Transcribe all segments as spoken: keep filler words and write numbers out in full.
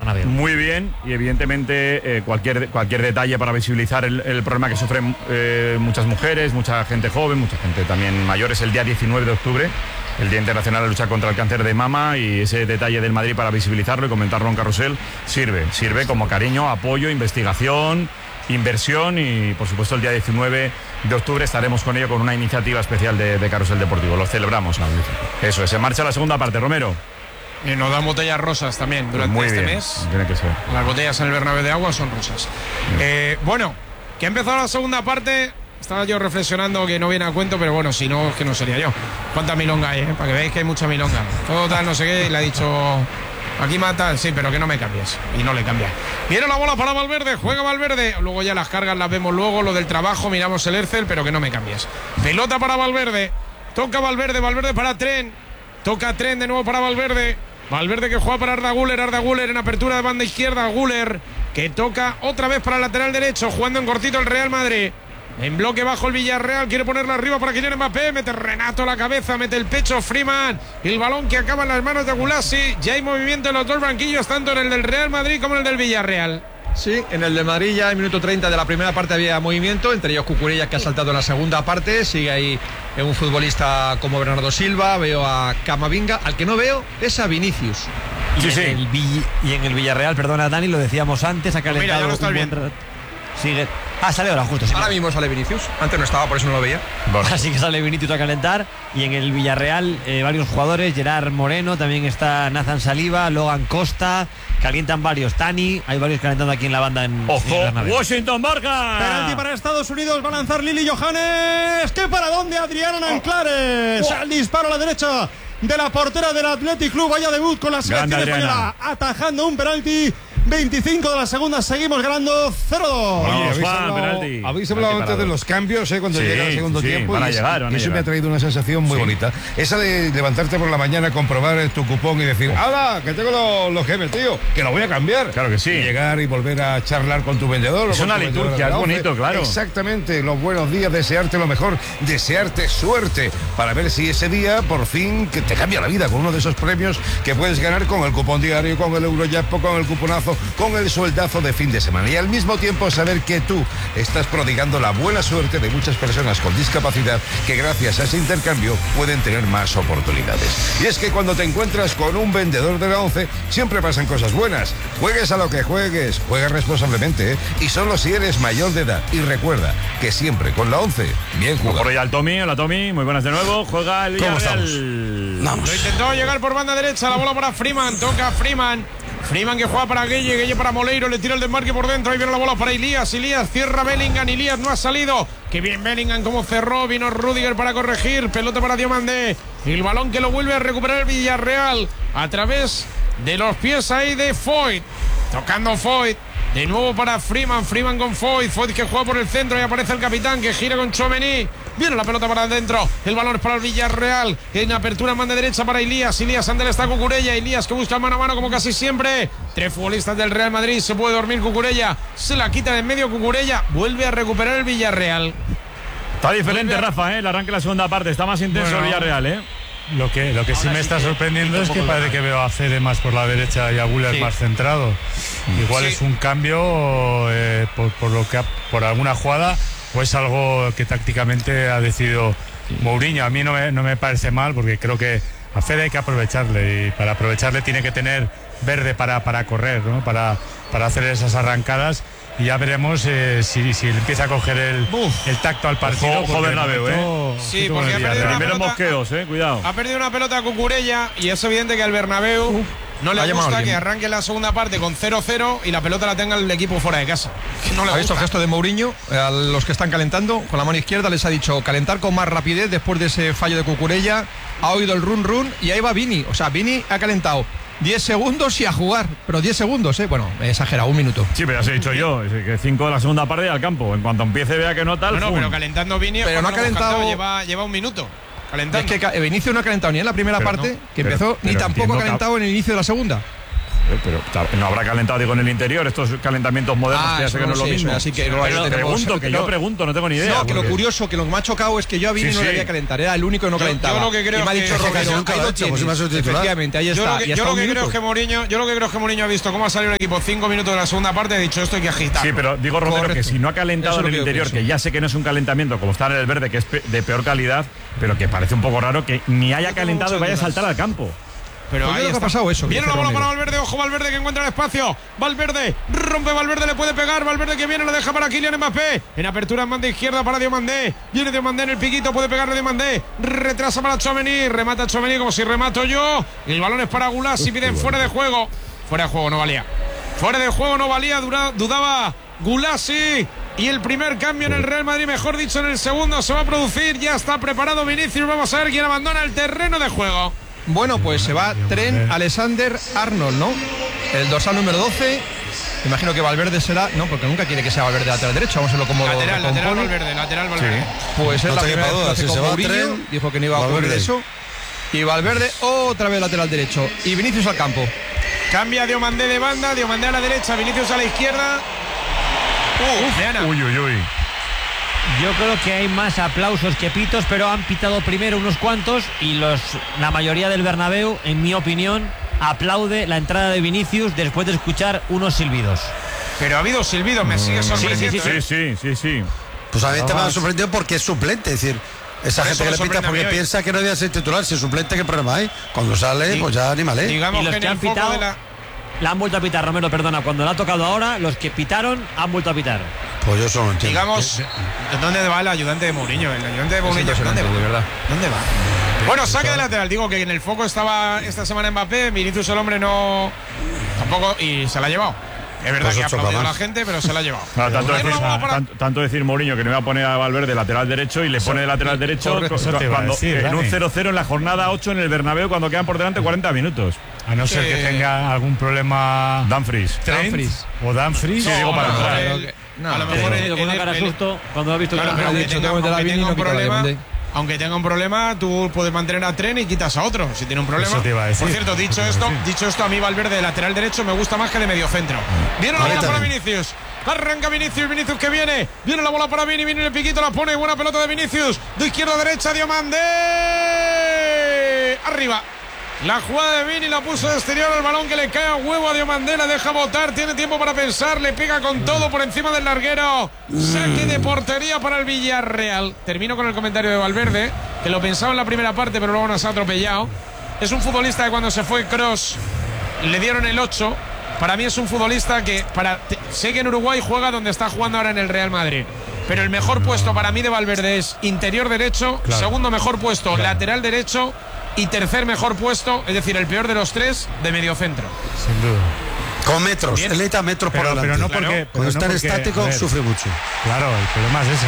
Bernabéu. Muy bien, y evidentemente eh, cualquier, cualquier detalle para visibilizar el, el problema que sufren eh, muchas mujeres, mucha gente joven, mucha gente también mayor. Es el día diecinueve de octubre, el Día Internacional de Lucha contra el Cáncer de Mama, y ese detalle del Madrid para visibilizarlo y comentarlo en Carrusel sirve, sirve como cariño, apoyo, investigación, inversión, y por supuesto el día diecinueve de octubre estaremos con ello con una iniciativa especial de, de Carrusel Deportivo. Lo celebramos. Eso es, se marcha la segunda parte, Romero. Y nos dan botellas rosas también durante Muy este bien, mes. tiene que ser. Las botellas en el Bernabéu de agua son rosas. Eh, bueno, que ha empezado la segunda parte. Estaba yo reflexionando que no viene a cuento, pero bueno, si no, es que no sería yo. ¿Cuánta milonga hay, eh? Para que veáis que hay mucha milonga. Todo tal, no sé qué, y le ha dicho... Aquí mata, sí, pero que no me cambies. Y no le cambia. Viene la bola para Valverde, juega Valverde. Luego ya las cargas las vemos luego, lo del trabajo, miramos el Ercel, pero que no me cambies. Pelota para Valverde. Toca Valverde, Valverde para Tren. Toca Tren de nuevo para Valverde. Valverde que juega para Arda Güler, Arda Güler en apertura de banda izquierda. Güler que toca otra vez para el lateral derecho, jugando en cortito el Real Madrid. En bloque bajo el Villarreal, quiere ponerla arriba para Kylian Mbappé, mete Renato la cabeza, mete el pecho Freeman, el balón que acaba en las manos de Gulasi. Ya hay movimiento en los dos banquillos, tanto en el del Real Madrid como en el del Villarreal. Sí, en el de Madrid ya en minuto treinta de la primera parte había movimiento, entre ellos Cucurella, que ha saltado en la segunda parte. Sigue ahí un futbolista como Bernardo Silva, veo a Camavinga, al que no veo es a Vinicius. Y, sí, en sí. El Vill- y en el Villarreal, perdona Dani, lo decíamos antes, ha calentado. Mira, ya no está un bien. buen rato. Sigue. Ah, sale ahora justo. Sí, Ahora claro. mismo sale Vinicius, antes no estaba, por eso no lo veía. Bueno. Así que sale Vinicius a calentar. Y en el Villarreal eh, varios jugadores, Gerard Moreno, también está Nathan Saliba, Logan Costa, calientan varios, Tani, hay varios calentando aquí en la banda en, en ¡Ojo! Bernabéu. ¡Washington marca! Penalti para Estados Unidos, va a lanzar Lili Johannes. ¿Qué para dónde? Adriana Nanclares. Oh. El disparo a la derecha de la portera del Athletic Club. Vaya debut con la selección Grande, española, atajando un penalti. veinticinco de la segunda, seguimos ganando cero dos. Vamos, Oye, habéis Juan, hablado, penalti. habéis hablado Penalti antes parado. de los cambios, ¿eh? Cuando Sí, llega el segundo sí, tiempo. van a y llegar, eso, van a eso me llegar. ha traído una sensación muy Sí. bonita. Esa de levantarte por la mañana, comprobar tu cupón y decir, ¡hala! Que tengo los, los gemes, tío, que lo voy a cambiar. Claro que sí. Y llegar y volver a charlar con tu vendedor. o Es con una tu vendedora liturgia, de la es once. bonito, claro. Exactamente, los buenos días, desearte lo mejor, desearte suerte, para ver si ese día, por fin, que te cambia la vida con uno de esos premios que puedes ganar con el cupón diario, con el Eurojackpot, con el cuponazo, con el sueldazo de fin de semana. Y al mismo tiempo saber que tú estás prodigando la buena suerte de muchas personas con discapacidad que gracias a ese intercambio pueden tener más oportunidades. Y es que cuando te encuentras con un vendedor de la once, siempre pasan cosas buenas. Juegues a lo que juegues, juega responsablemente, ¿eh? Y solo si eres mayor de edad. Y recuerda que siempre con la once, bien jugado. Por ahí al Tommy, hola Tommy, muy buenas de nuevo. Juega el ¿Cómo Villarreal. Vamos. Lo intentó llegar por banda derecha, la bola para Freeman, toca Freeman. Freeman que juega para Gueye, Gueye para Moleiro, le tira el desmarque por dentro, ahí viene la bola para Ilías, Ilías cierra Bellingham, Ilías no ha salido, que bien Bellingham como cerró, vino Rüdiger para corregir, pelota para Diomandé, el balón que lo vuelve a recuperar el Villarreal a través de los pies ahí de Foyt, tocando Foyt. De nuevo para Freeman, Freeman con Foyt, Foyt que juega por el centro y aparece el capitán que gira con Tchouaméni. Viene la pelota para adentro, el balón es para el Villarreal, en apertura en banda derecha para Ilías, Ilías ante está Cucurella, Ilías que busca el mano a mano como casi siempre. Tres futbolistas del Real Madrid, se puede dormir Cucurella, se la quita de en medio Cucurella, vuelve a recuperar el Villarreal. Está diferente, Rafa, ¿eh? El arranque de la segunda parte, está más intenso Bueno. el Villarreal, ¿eh? Lo que, lo que sí me está sorprendiendo es que parece que veo a Fede más por la derecha y a Güler Sí. más centrado. Igual Sí. es un cambio eh, por, por, lo que ha- por alguna jugada o es algo que tácticamente ha decidido Mourinho. A mí no me, no me parece mal porque creo que a Fede hay que aprovecharle y para aprovecharle tiene que tener verde para, para correr, ¿no? para, para hacer esas arrancadas. Y ya veremos eh, si, si empieza a coger el, el tacto al partido. Ojo, porque Bernabéu, de ¿eh? momento, Sí, ojito con porque el ha perdido Villarreal. la Primeros pelota. mosqueos, ¿eh? Cuidado. Ha perdido una pelota a Cucurella y es evidente que al Bernabéu no le ha llamado gusta alguien. que arranque la segunda parte con cero cero y la pelota la tenga el equipo fuera de casa. Que no le ¿Ha visto el gusta. gesto de Mourinho? A los que están calentando, con la mano izquierda les ha dicho calentar con más rapidez después de ese fallo de Cucurella. Ha oído el run run y ahí va Vini. O sea, Vini ha calentado diez segundos y a jugar. Pero diez segundos, ¿eh? Bueno, he exagerado, un minuto. Sí, pero ya os he dicho yo, es que cinco de la segunda parte al campo. En cuanto empiece vea que no tal, No, no, ¡fum! pero calentando Vini. Pero no ha calentado- Lleva, lleva un minuto. Es Calentando. que ca- Vinicius no ha calentado ni en la primera Pero parte, no, que pero- empezó, ni pero tampoco entiendo ha que- calentado en el inicio de la segunda. Pero no habrá calentado, digo, en el interior, estos calentamientos modernos Ah, que ya eso sé que no no es lo sé, mismo. eso, así que Pero no, ahí yo tenemos- pregunto, que no. yo pregunto, no tengo ni idea. No, que lo porque- curioso, que lo que me ha chocado es que yo a Vini Sí, no le sí. había calentar, era el único que no Yo- calentaba. yo lo que creo y me ha es dicho que- Romero, que nunca ahí lo ha lo hecho, pues tienes. si me has hecho titular. Efectivamente, ahí Yo está. lo y que, ha yo estado lo que un creo es minuto. que Mourinho, yo lo que creo es que Mourinho ha visto cómo ha salido el equipo cinco minutos de la segunda parte y ha dicho esto hay que agitar. Sí, pero digo, Romero, Correcto. que si no ha calentado Eso es en lo el que yo interior, pienso. que ya sé que no es un calentamiento como está en el verde, que es pe- de peor calidad, pero que parece un poco raro que ni haya tengo calentado y muchas vaya a dudas. saltar al campo. Pero Pues yo ahí creo que está. ha pasado eso, que Viene la dice bola para Romero. Valverde, ojo Valverde que encuentra el espacio. Valverde, rompe Valverde, le puede pegar. Valverde que viene, lo deja para Kylian Mbappé. En apertura en banda izquierda para Diomandé. Viene Diomandé en el piquito, puede pegarle Diomandé. Retrasa para Tchouaméni, remata Tchouaméni como si remato yo. El balón es para Gulasi, piden fuera de juego. Fuera de juego, no valía. Fuera de juego no valía, dura- dudaba Gulasi. Y el primer cambio en el Real Madrid, mejor dicho, en el segundo se va a producir. Ya está preparado Vinicius. Vamos a ver quién abandona el terreno de juego. Bueno, pues se va Trent Alexander Arnold, ¿no? El dorsal número doce. Imagino que Valverde será. No, porque nunca quiere que sea Valverde lateral derecho. Vamos a verlo como Lateral, lo lateral compone. Valverde, lateral Valverde. Pues es No la te primera quepa vez que duda, hace si con se va Mourinho. Trent, Dijo que no iba a ocurrir Valverde. eso. Y Valverde otra vez lateral derecho. Y Vinicius al campo. Cambia Diomandé de banda, Diomandé a la derecha, Vinicius a la izquierda. Uh, Meana. Uy, uy, uy. Yo creo que hay más aplausos que pitos, pero han pitado primero unos cuantos y los, la mayoría del Bernabéu, en mi opinión, aplaude la entrada de Vinicius después de escuchar unos silbidos. Pero ha habido silbidos, me sigue sorprendiendo. Sí, ¿eh? sí, sí, sí. Pues a mí te me ha sorprendido porque es suplente, es decir, esa Por gente eso que me le pita sorprende a porque mí hoy. piensa que no debe ser titular, si es suplente, ¿qué problema hay? Cuando sale, Sí. pues ya anímale. Digamos Y los que en que el han foco pitado- de la... La han vuelto a pitar, Romero, perdona. Cuando le ha tocado ahora, los que pitaron han vuelto a pitar. Pues yo eso no entiendo. Digamos, ¿dónde va el ayudante de Mourinho? El ayudante de Mourinho, ¿dónde va? de verdad. ¿Dónde va? Bueno, saque de lateral. Digo que en el foco estaba esta semana Mbappé, Vinicius el hombre no... Tampoco, y se la ha llevado. Es verdad Pues que ha ocho aplaudido a la más. gente, pero se la ha llevado. Ah, tanto, Viene decir, la bola para- tanto, tanto decir Mourinho que no iba a poner a Valverde lateral derecho y le pone de lateral derecho correcto, cu- eso te iba a cuando, decir, en un Dani. cero cero en la jornada ocho en el Bernabéu cuando quedan por delante cuarenta minutos. A no ser Sí. que tenga algún problema Dumfries. Trent Dumfries. o Dumfries. Sí, digo, para a lo mejor entrar. el- No, a lo pero- mejor Con el- una el- cara de el- susto cuando ha visto Claro, que pero ha aunque dicho, tenga, tengo que meter a aunque Vini, tenga no un quitar a problema, Diomandé. aunque tenga un problema, tú puedes mantener a Tren y quitas a otro. Si tiene un problema. Eso te iba a decir. Por cierto, Eso dicho te iba a esto, decir. dicho esto, a mí Valverde de lateral derecho me gusta más que de medio centro. Viene la A mí bola para también. Vinicius. Arranca Vinicius, Vinicius que viene. Viene la bola para Vini, Vini en el piquito, la pone. Buena pelota de Vinicius. De izquierda a derecha, Diomandé. Arriba. La jugada de Vini la puso de exterior al balón que le cae a huevo a Diomandé, la deja botar, tiene tiempo para pensar, le pega con todo por encima del larguero. Saque de portería para el Villarreal. Termino con el comentario de Valverde, que lo pensaba en la primera parte, pero luego nos ha atropellado. Es un futbolista que cuando se fue Kroos le dieron el ocho. Para mí es un futbolista que para sé que en Uruguay juega donde está jugando ahora en el Real Madrid. Pero el mejor puesto para mí de Valverde es interior derecho, Claro. segundo mejor puesto Claro. lateral derecho y tercer mejor puesto, es decir, el peor de los tres, de mediocentro. Sin duda. Con metros, Bien. él necesita metros por Pero, delante. pero no Claro. porque. Cuando pero no está en porque, estático, a ver, sufre mucho. Claro, el problema es ese.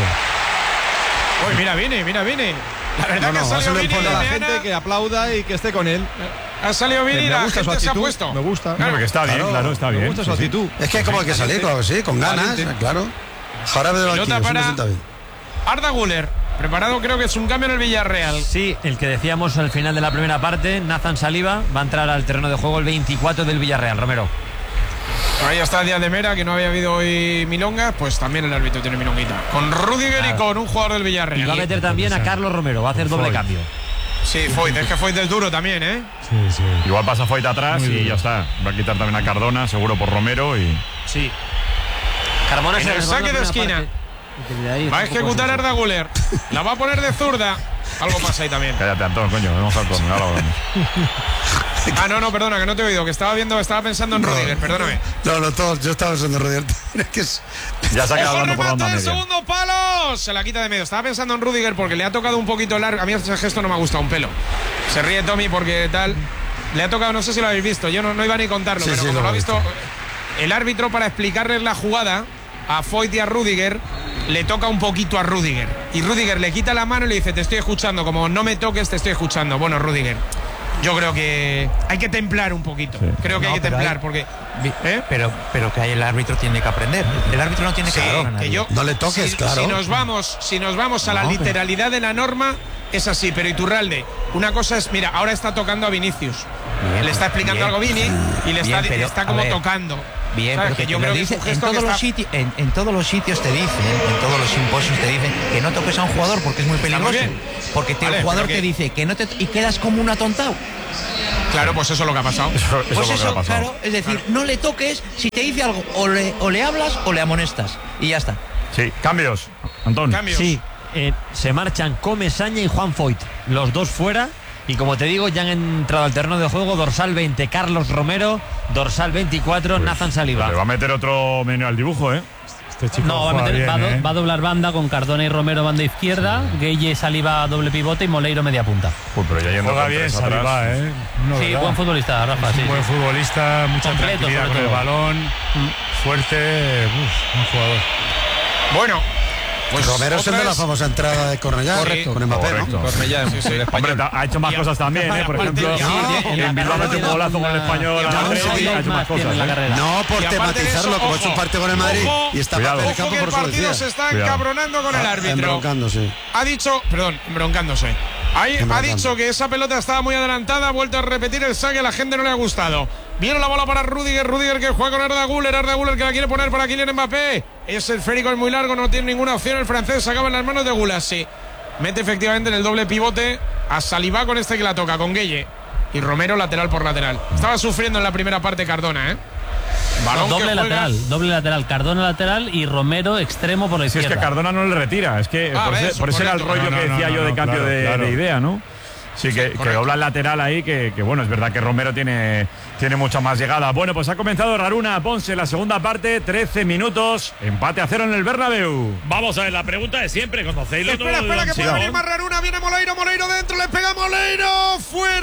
Uy, mira, viene, mira, viene. La verdad No, que no, ha salido eso le Vini, pone A la Meana, gente que aplauda y que esté con él. ha salido Vini y Me la gusta su gente se ha actitud. puesto. Me gusta. Claro, que está bien, Claro. claro, está bien. Me gusta su Sí, sí. actitud. Es que como hay que salir, claro que sí, con ganas, Valiente. claro. Jarabe de Pelota banquillo, siempre para- sienta bien. Arda Güler, preparado, creo que es un cambio en el Villarreal. Sí, el que decíamos al final de la primera parte, Nathan Saliba va a entrar al terreno de juego el veinticuatro del Villarreal, Romero. Ahí está Díaz de Mera, que no había habido hoy milonga, pues también el árbitro tiene milonguita. Con Rudiger y con un jugador del Y va a Villarreal. meter también a Carlos Romero, va a hacer doble Foy. cambio. Sí, Foyt, es que Foyt es duro también, ¿eh? Sí, sí. Igual pasa Foyt atrás Muy y duro. ya está. Va a quitar también a Cardona, seguro por Romero y. Sí. Carmona En se el resbaló saque de la esquina. primera parte. De ahí Va a un poco ejecutar así. Arda Güler. La va a poner de zurda. Algo pasa ahí también. Cállate, Antón, coño, vamos al córner, ahora hablamos. Ah, no, no, perdona, que no te he oído, que estaba viendo, estaba pensando en No. Rudiger, perdóname. No, no, todos, yo estaba pensando en Rudiger. Es que es- Ya se ha quedado ¡Ojo, hablando por la onda remate del media. segundo palo! Se la quita de medio. Estaba pensando en Rudiger porque le ha tocado un poquito largo. A mí ese gesto no me ha gustado un pelo. Se ríe Tommy porque tal. Le ha tocado, no sé si lo habéis visto. Yo no, no iba ni a contarlo, Sí, pero sí, como lo lo ha he visto el árbitro para explicarles la jugada a Foyt y a Rudiger, le toca un poquito a Rudiger. Y Rudiger le quita la mano y le dice: te estoy escuchando. Como no me toques, te estoy escuchando. Bueno, Rudiger, yo creo que hay que templar un poquito. Creo que No, hay que pero templar hay- porque. Vi- ¿Eh? Pero, pero que ahí el árbitro tiene que aprender. El árbitro no tiene que Sí, ayudar a que nadie. yo, No le toques, si, claro. Si nos vamos, si nos vamos a la No, pero- literalidad de la norma, es así. Pero Iturralde, una cosa es, mira, ahora está tocando a Vinicius. Bien, le está explicando bien. algo Vini y le está, Bien, pero, está a como ver, tocando. Bien, ¿Sabes? pero Que que yo te creo lo que es un dicen en gesto que todos, los está- sitios, en, en todos los sitios te dicen, en todos los simposios te dicen que no toques a un jugador porque es muy Está muy peligroso. bien. Porque te- Vale, el jugador pero que- te dice que no te y quedas como un atontado. Claro, pues eso es lo que ha pasado. Eso, eso Pues es lo que eso, ha pasado. claro, es decir, no le toques, si te dice algo, o le, o le hablas o le amonestas. Y ya está. Sí, cambios. Antón. Cambios. Sí, eh, se marchan Comesaña y Juan Foyt, los dos fuera. Y como te digo, ya han entrado al terreno de juego dorsal veinte Carlos Romero, dorsal veinticuatro Pues, Nathan Saliba. Le va a meter otro menú al dibujo, ¿eh? Este chico No, va a, juega meter- bien, va a do- ¿eh? va a doblar banda con Cardona y Romero banda izquierda, Gueye Saliba doble pivote y Moleiro media punta. Uy, pero ya yendo Juega con bien tres atrás. Saliba, ¿eh? No, Sí, ¿verdad? buen futbolista, Rafa. Es Sí, un buen sí. futbolista, mucha Completo, tranquilidad sobre con el todo. balón, fuerte, uf, un jugador. Bueno, pues Romero es el otra de la vez- famosa entrada de Cornellá. Correcto. Con Mbappé, Correcto. ¿no? Cornellá, Sí, sí. el Hombre, español. ta- ha hecho más Y a- cosas también, ¿eh? Por aparte- ejemplo, sí, sí, en en Bilbao la metió un carrera golazo con el tiene español. una- al No, Madrid, sí, ha hecho más más tiene cosas. en la ¿eh? carrera. No por Y aparte de tematizarlo, eso, como ha hecho un ojo, partido con el Madrid ojo, y está cuidado. Mbappé en el Ojo campo que el por su partido se velocidad. está Cuidado. encabronando con el árbitro. Embroncándose. Ha dicho, perdón, embroncándose. Ahí ha Embroncando. dicho que esa pelota estaba muy adelantada, ha vuelto a repetir el saque, a la gente no le ha gustado. Viene la bola para Rudiger, Rudiger que juega con Arda Güler, Arda Güler que la quiere poner para Kylian Mbappé. Es el férico, es muy largo, no tiene ninguna opción el francés, se acaba en las manos de Gulassi. Mete efectivamente en el doble pivote a Saliba con este que la toca, con Gueye. Y Romero lateral por lateral. Estaba sufriendo en la primera parte Cardona, ¿eh? Balón No, que doble juega- lateral, doble lateral. Cardona lateral y Romero extremo por la Si es izquierda. que Cardona no le retira, es que Ah, por, ves, ese, por ese era el correcto. rollo No, que no, decía no, yo no, de cambio claro, de, claro. de idea, ¿no? Sí, que, que correcto. dobla el lateral ahí, que, que bueno, es verdad que Romero tiene, tiene mucha más llegada. Bueno, pues ha comenzado Raruna Ponce la segunda parte, trece minutos, empate a cero en el Bernabéu. Vamos a ver, la pregunta de siempre, ¿conocéis lo Espera, espera, que puede venir más Raruna. Viene Moleiro, Moleiro dentro, le pega Moleiro.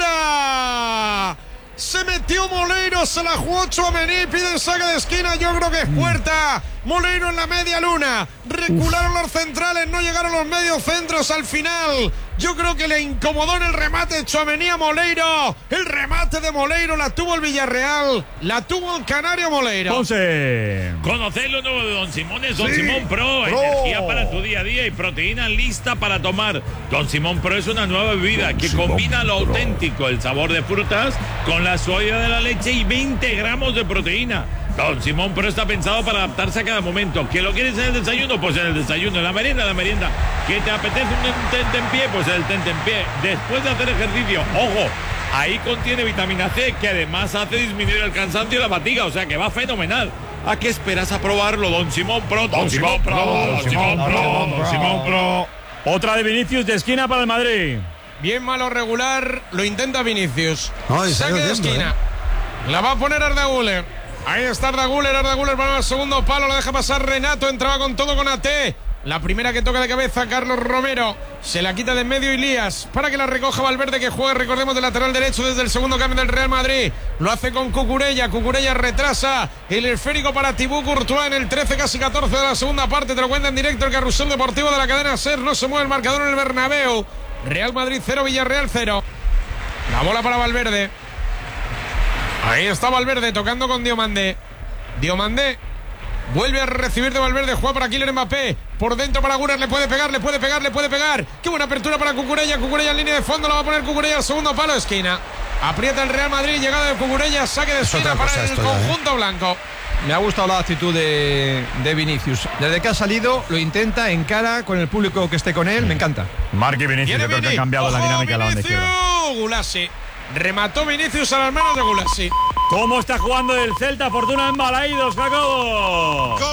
¡Fuera! Se metió Moleiro, se la jugó Tchouaméni, pide el saque de esquina, yo creo que es puerta. Moleiro en la media luna. Recularon los centrales, no llegaron los medios centros al final. Yo creo que le incomodó en el remate Tchouaméni a Moleiro. El remate de Moleiro la tuvo el Villarreal, la tuvo el Canario Moleiro. Ponce. ¿Conocéis lo nuevo de Don Simón? Es Don Sí, Simón Pro, Pro. energía para tu día a día y proteína lista para tomar. Don Simón Pro es una nueva bebida que Simón combina lo Pro. auténtico, el sabor de frutas, con la suavidad de la leche y veinte gramos de proteína. Don Simón Pro está pensado para adaptarse a cada momento. ¿Que lo quieres en el desayuno? Pues en el desayuno. ¿En la merienda? En la merienda. ¿Que te apetece un tente en pie? Pues en el tente en pie. Después de hacer ejercicio, ojo, ahí contiene vitamina C, que además hace disminuir el cansancio y la fatiga. O sea que va fenomenal. ¿A qué esperas a probarlo, Don Simón Pro? Don Simón Pro, Don Simón Pro, Don Simón Pro. Otra de Vinicius de esquina para el Madrid. Bien malo regular, lo intenta Vinicius. Ay, Saque salió de viendo, esquina. La va a poner Arda Güler. Ahí está Arda Güler, Arda Güler va al segundo palo, lo deja pasar Renato, entraba con todo con A T. La primera que toca de cabeza Carlos Romero, se la quita de en medio Ilías para que la recoja Valverde, que juega, recordemos, de lateral derecho desde el segundo cambio del Real Madrid. Lo hace con Cucurella, Cucurella retrasa el esférico para Thibaut Courtois en el trece, casi catorce de la segunda parte. Te lo cuenta en directo el Carrusel Deportivo de la cadena SER. No se mueve el marcador en el Bernabéu. Real Madrid cero, Villarreal cero. La bola para Valverde. Ahí está Valverde tocando con Diomandé. Diomandé vuelve a recibir de Valverde, juega para Kylian Mbappé. Por dentro para Güler, le puede pegar, le puede pegar, le puede pegar. Qué buena apertura para Cucurella. Cucurella en línea de fondo, la va a poner Cucurella al segundo palo, esquina. Aprieta el Real Madrid, llegada de Cucurella, saque de Es esquina otra para cosa el esto ya, ¿eh? conjunto blanco. Me ha gustado la actitud de, de Vinicius. Desde que ha salido, lo intenta, encara con el público que esté con él. Me encanta. Marc y Vinicius, Viene yo creo que Vini. han cambiado la Ojo, dinámica de la banda Vinicius. izquierda. Gulassi. Remató Vinicius a las manos de Gulassi. ¿Cómo está jugando el Celta? Fortuna en Balaídos, Jacobo. Gol,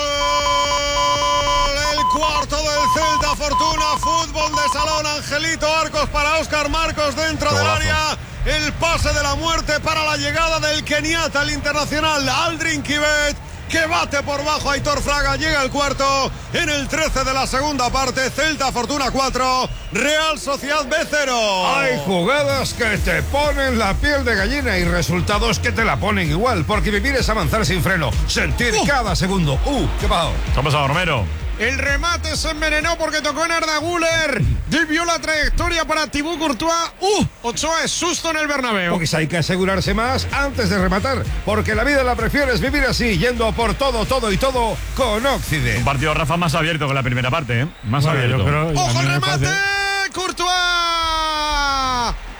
el cuarto del Celta, Fortuna, fútbol de salón, Angelito Arcos para Óscar Marcos dentro del Golazo. área, el pase de la muerte para la llegada del keniata, el internacional Aldrin Kibet, que bate por bajo a Aitor Fraga, llega el cuarto en el trece de la segunda parte. Celta Fortuna cuatro, Real Sociedad B cero. Hay jugadas que te ponen la piel de gallina y resultados que te la ponen igual, porque vivir es avanzar sin freno, sentir cada segundo. Uh, ¿qué pasó? ¿Qué ha pasado, Romero? El remate se envenenó porque tocó en Arda Güler. Desvió la trayectoria para Thibaut Courtois. ¡Uh! Ochoa es susto en el Bernabéu. Pues hay que asegurarse más antes de rematar, porque la vida la prefieres vivir así, yendo por todo, todo y todo con Occident. Un partido, Rafa, más abierto que la primera parte, ¿eh? Más Bueno, abierto. yo creo, a ¡Ojo mí el me remate! parece- ¡Courtois!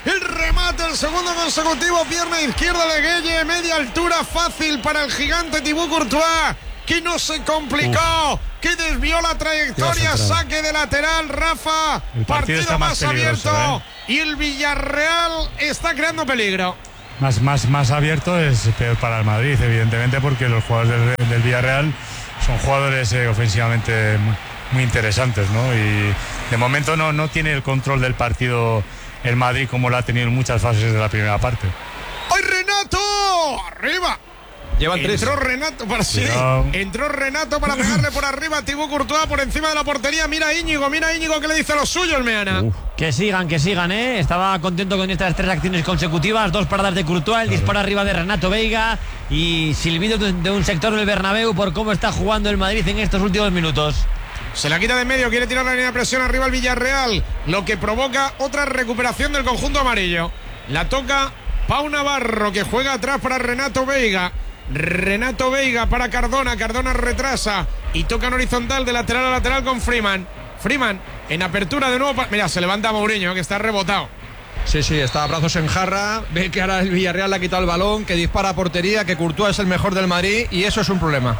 El remate, el segundo consecutivo, pierna izquierda de Gueye, media altura, fácil para el gigante Thibaut Courtois, que no se complicó, Uf. que desvió la trayectoria, saque de lateral, Rafa, el partido, partido está más, más abierto, ¿eh? Y el Villarreal está creando peligro. Más, más, más abierto es peor para el Madrid, evidentemente, porque los jugadores del, del Villarreal son jugadores eh, ofensivamente muy, muy interesantes, ¿no? Y de momento no, no tiene el control del partido el Madrid como lo ha tenido en muchas fases de la primera parte. ¡Ay, Renato! ¡Arriba! Llevan tres. Entró Renato para sí. No. Entró Renato para pegarle por arriba a Thibaut Courtois por encima de la portería. Mira a Íñigo, mira a Íñigo que le dice lo suyo el Meana. Uf. Que sigan, que sigan, ¿eh? Estaba contento con estas tres acciones consecutivas. Dos paradas de Courtois, el claro. disparo arriba de Renato Veiga y silbido de un sector del Bernabéu por cómo está jugando el Madrid en estos últimos minutos. Se la quita de medio, quiere tirar la línea de presión arriba al Villarreal, lo que provoca otra recuperación del conjunto amarillo. La toca Pau Navarro, que juega atrás para Renato Veiga. Renato Veiga para Cardona, Cardona retrasa y toca en horizontal de lateral a lateral con Freeman. Freeman en apertura de nuevo. Pa- Mira, se levanta Mourinho, que está rebotado. Sí, sí, está a brazos en jarra. Ve que ahora el Villarreal le ha quitado el balón, que dispara a portería, que Courtois es el mejor del Madrid y eso es un problema.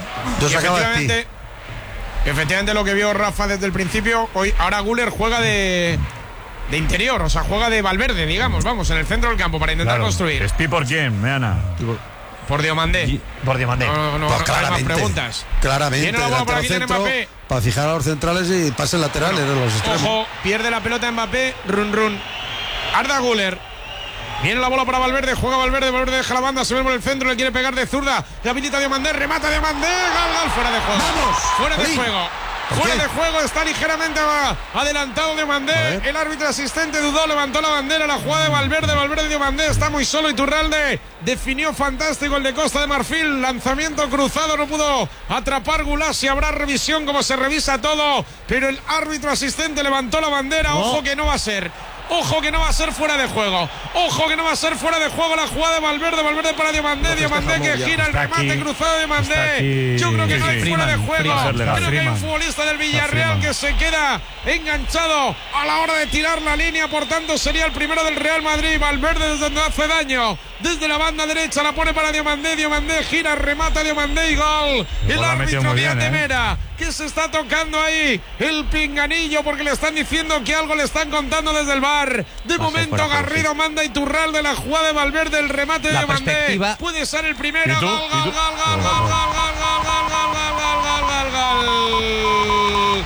Y efectivamente, efectivamente lo que vio Rafa desde el principio, hoy ahora Güler juega de, de interior, o sea, juega de Valverde, digamos, vamos, en el centro del campo para intentar claro. construir. ¿Espi por quién, Meana? Por Diomandé. Por Diomandé. No, no, no, pues no claramente, más preguntas. Claramente, tiene la bola por aquí, tiene Mbappé. Para fijar a los centrales y pases laterales bueno, de los extremos. Ojo, pierde la pelota Mbappé, run run. Arda Güler. Viene la bola para Valverde, juega Valverde, Valverde deja la banda, se ve por el centro, le quiere pegar de zurda, le habilita Diomandé, remata Diomandé, gal, gal, fuera de juego. ¡Vamos! Fuera de Ahí. juego. Fuera de juego, está ligeramente adelantado Diomandé. El árbitro asistente dudó, levantó la bandera, la jugada de Valverde, Valverde Diomandé está muy solo. Iturralde definió fantástico el de Costa de Marfil. Lanzamiento cruzado, no pudo atrapar Gulasi. Habrá revisión como se revisa todo, pero el árbitro asistente levantó la bandera. No. Ojo que no va a ser. Ojo que no va a ser fuera de juego. Ojo que no va a ser fuera de juego la jugada de Valverde. Valverde para Diomandé. Diomandé que gira el remate cruzado de Diomandé. Yo creo que no hay fuera de juego. Creo que hay un futbolista del Villarreal que se queda enganchado a la hora de tirar la línea. Por tanto, sería el primero del Real Madrid. Valverde desde donde hace daño. Desde la banda derecha la pone para Diomandé. Diomandé gira, remata Diomandé y gol. El árbitro Díaz de Mera, que se está tocando ahí el pinganillo porque le están diciendo que algo le están contando desde el bar. De momento Garrido manda Iturralde de la jugada de Valverde, el remate de Diomandé. Puede ser el primero. Gol, gol, gol, gol, gol, gol, gol, gol, gol, gol, gol,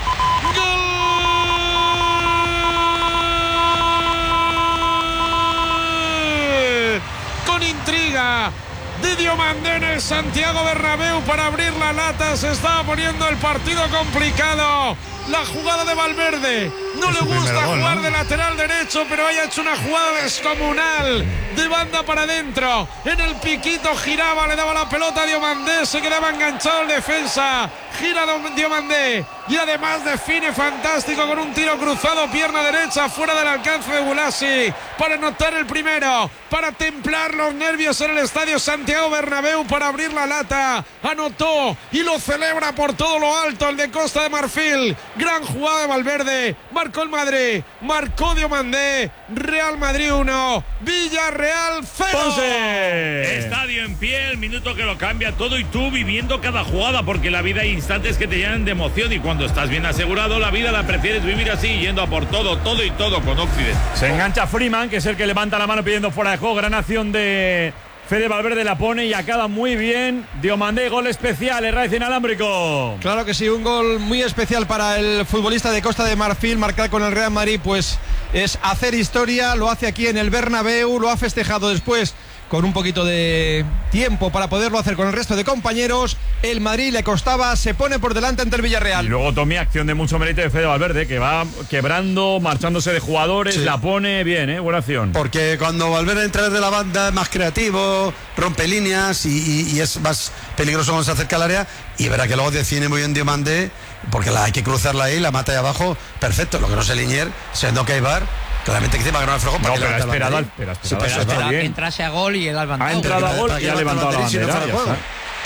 gol. Con intriga de Diomandé en el Santiago Bernabéu para abrir la lata. Se estaba poniendo el partido complicado. La jugada de Valverde. No le gusta gol, jugar ¿no? de lateral derecho, pero haya hecho una jugada descomunal. De banda para adentro. En el piquito giraba, le daba la pelota a Diomandé. Se quedaba enganchado el defensa. Gira Diomandé. Y además define fantástico con un tiro cruzado, pierna derecha, fuera del alcance de Gulasi. Para anotar el primero. Para templar los nervios en el estadio Santiago Bernabéu. Para abrir la lata. Anotó y lo celebra por todo lo alto el de Costa de Marfil. Gran jugada de Valverde. Marcó el Madrid. Marcó Diomandé. Real Madrid uno. Villarreal cero. Estadio en pie, el minuto que lo cambia todo y tú viviendo cada jugada, porque la vida hay instantes que te llenan de emoción y cuando estás bien asegurado la vida la prefieres vivir así, yendo a por todo, todo y todo con Occident. Se engancha Freeman, que es el que levanta la mano pidiendo fuera de juego. Gran acción de Fede Valverde, la pone y acaba muy bien. Diomandé, gol especial, el raíz inalámbrico. Claro que sí, un gol muy especial para el futbolista de Costa de Marfil. Marcar con el Real Madrid pues es hacer historia. Lo hace aquí en el Bernabéu, lo ha festejado después con un poquito de tiempo para poderlo hacer con el resto de compañeros. El Madrid le costaba, se pone por delante ante el Villarreal. Y luego Tommy, acción de mucho mérito de Fede Valverde, que va quebrando, marchándose de jugadores, sí. La pone bien, ¿eh? Buena acción. Porque cuando Valverde entra desde la banda es más creativo, rompe líneas y, y, y es más peligroso cuando se acerca al área. Y verá que luego define muy bien Diomandé, porque la hay que cruzarla ahí, la mata de abajo, perfecto. Lo que no sé Linier, siendo que hay bar, claramente que encima que no hay flojo para no, que pero ha esperado, al, espera, sí, pero espera que entrase a gol y él ha levantado. Ha entrado a gol y ha levantado la bandera.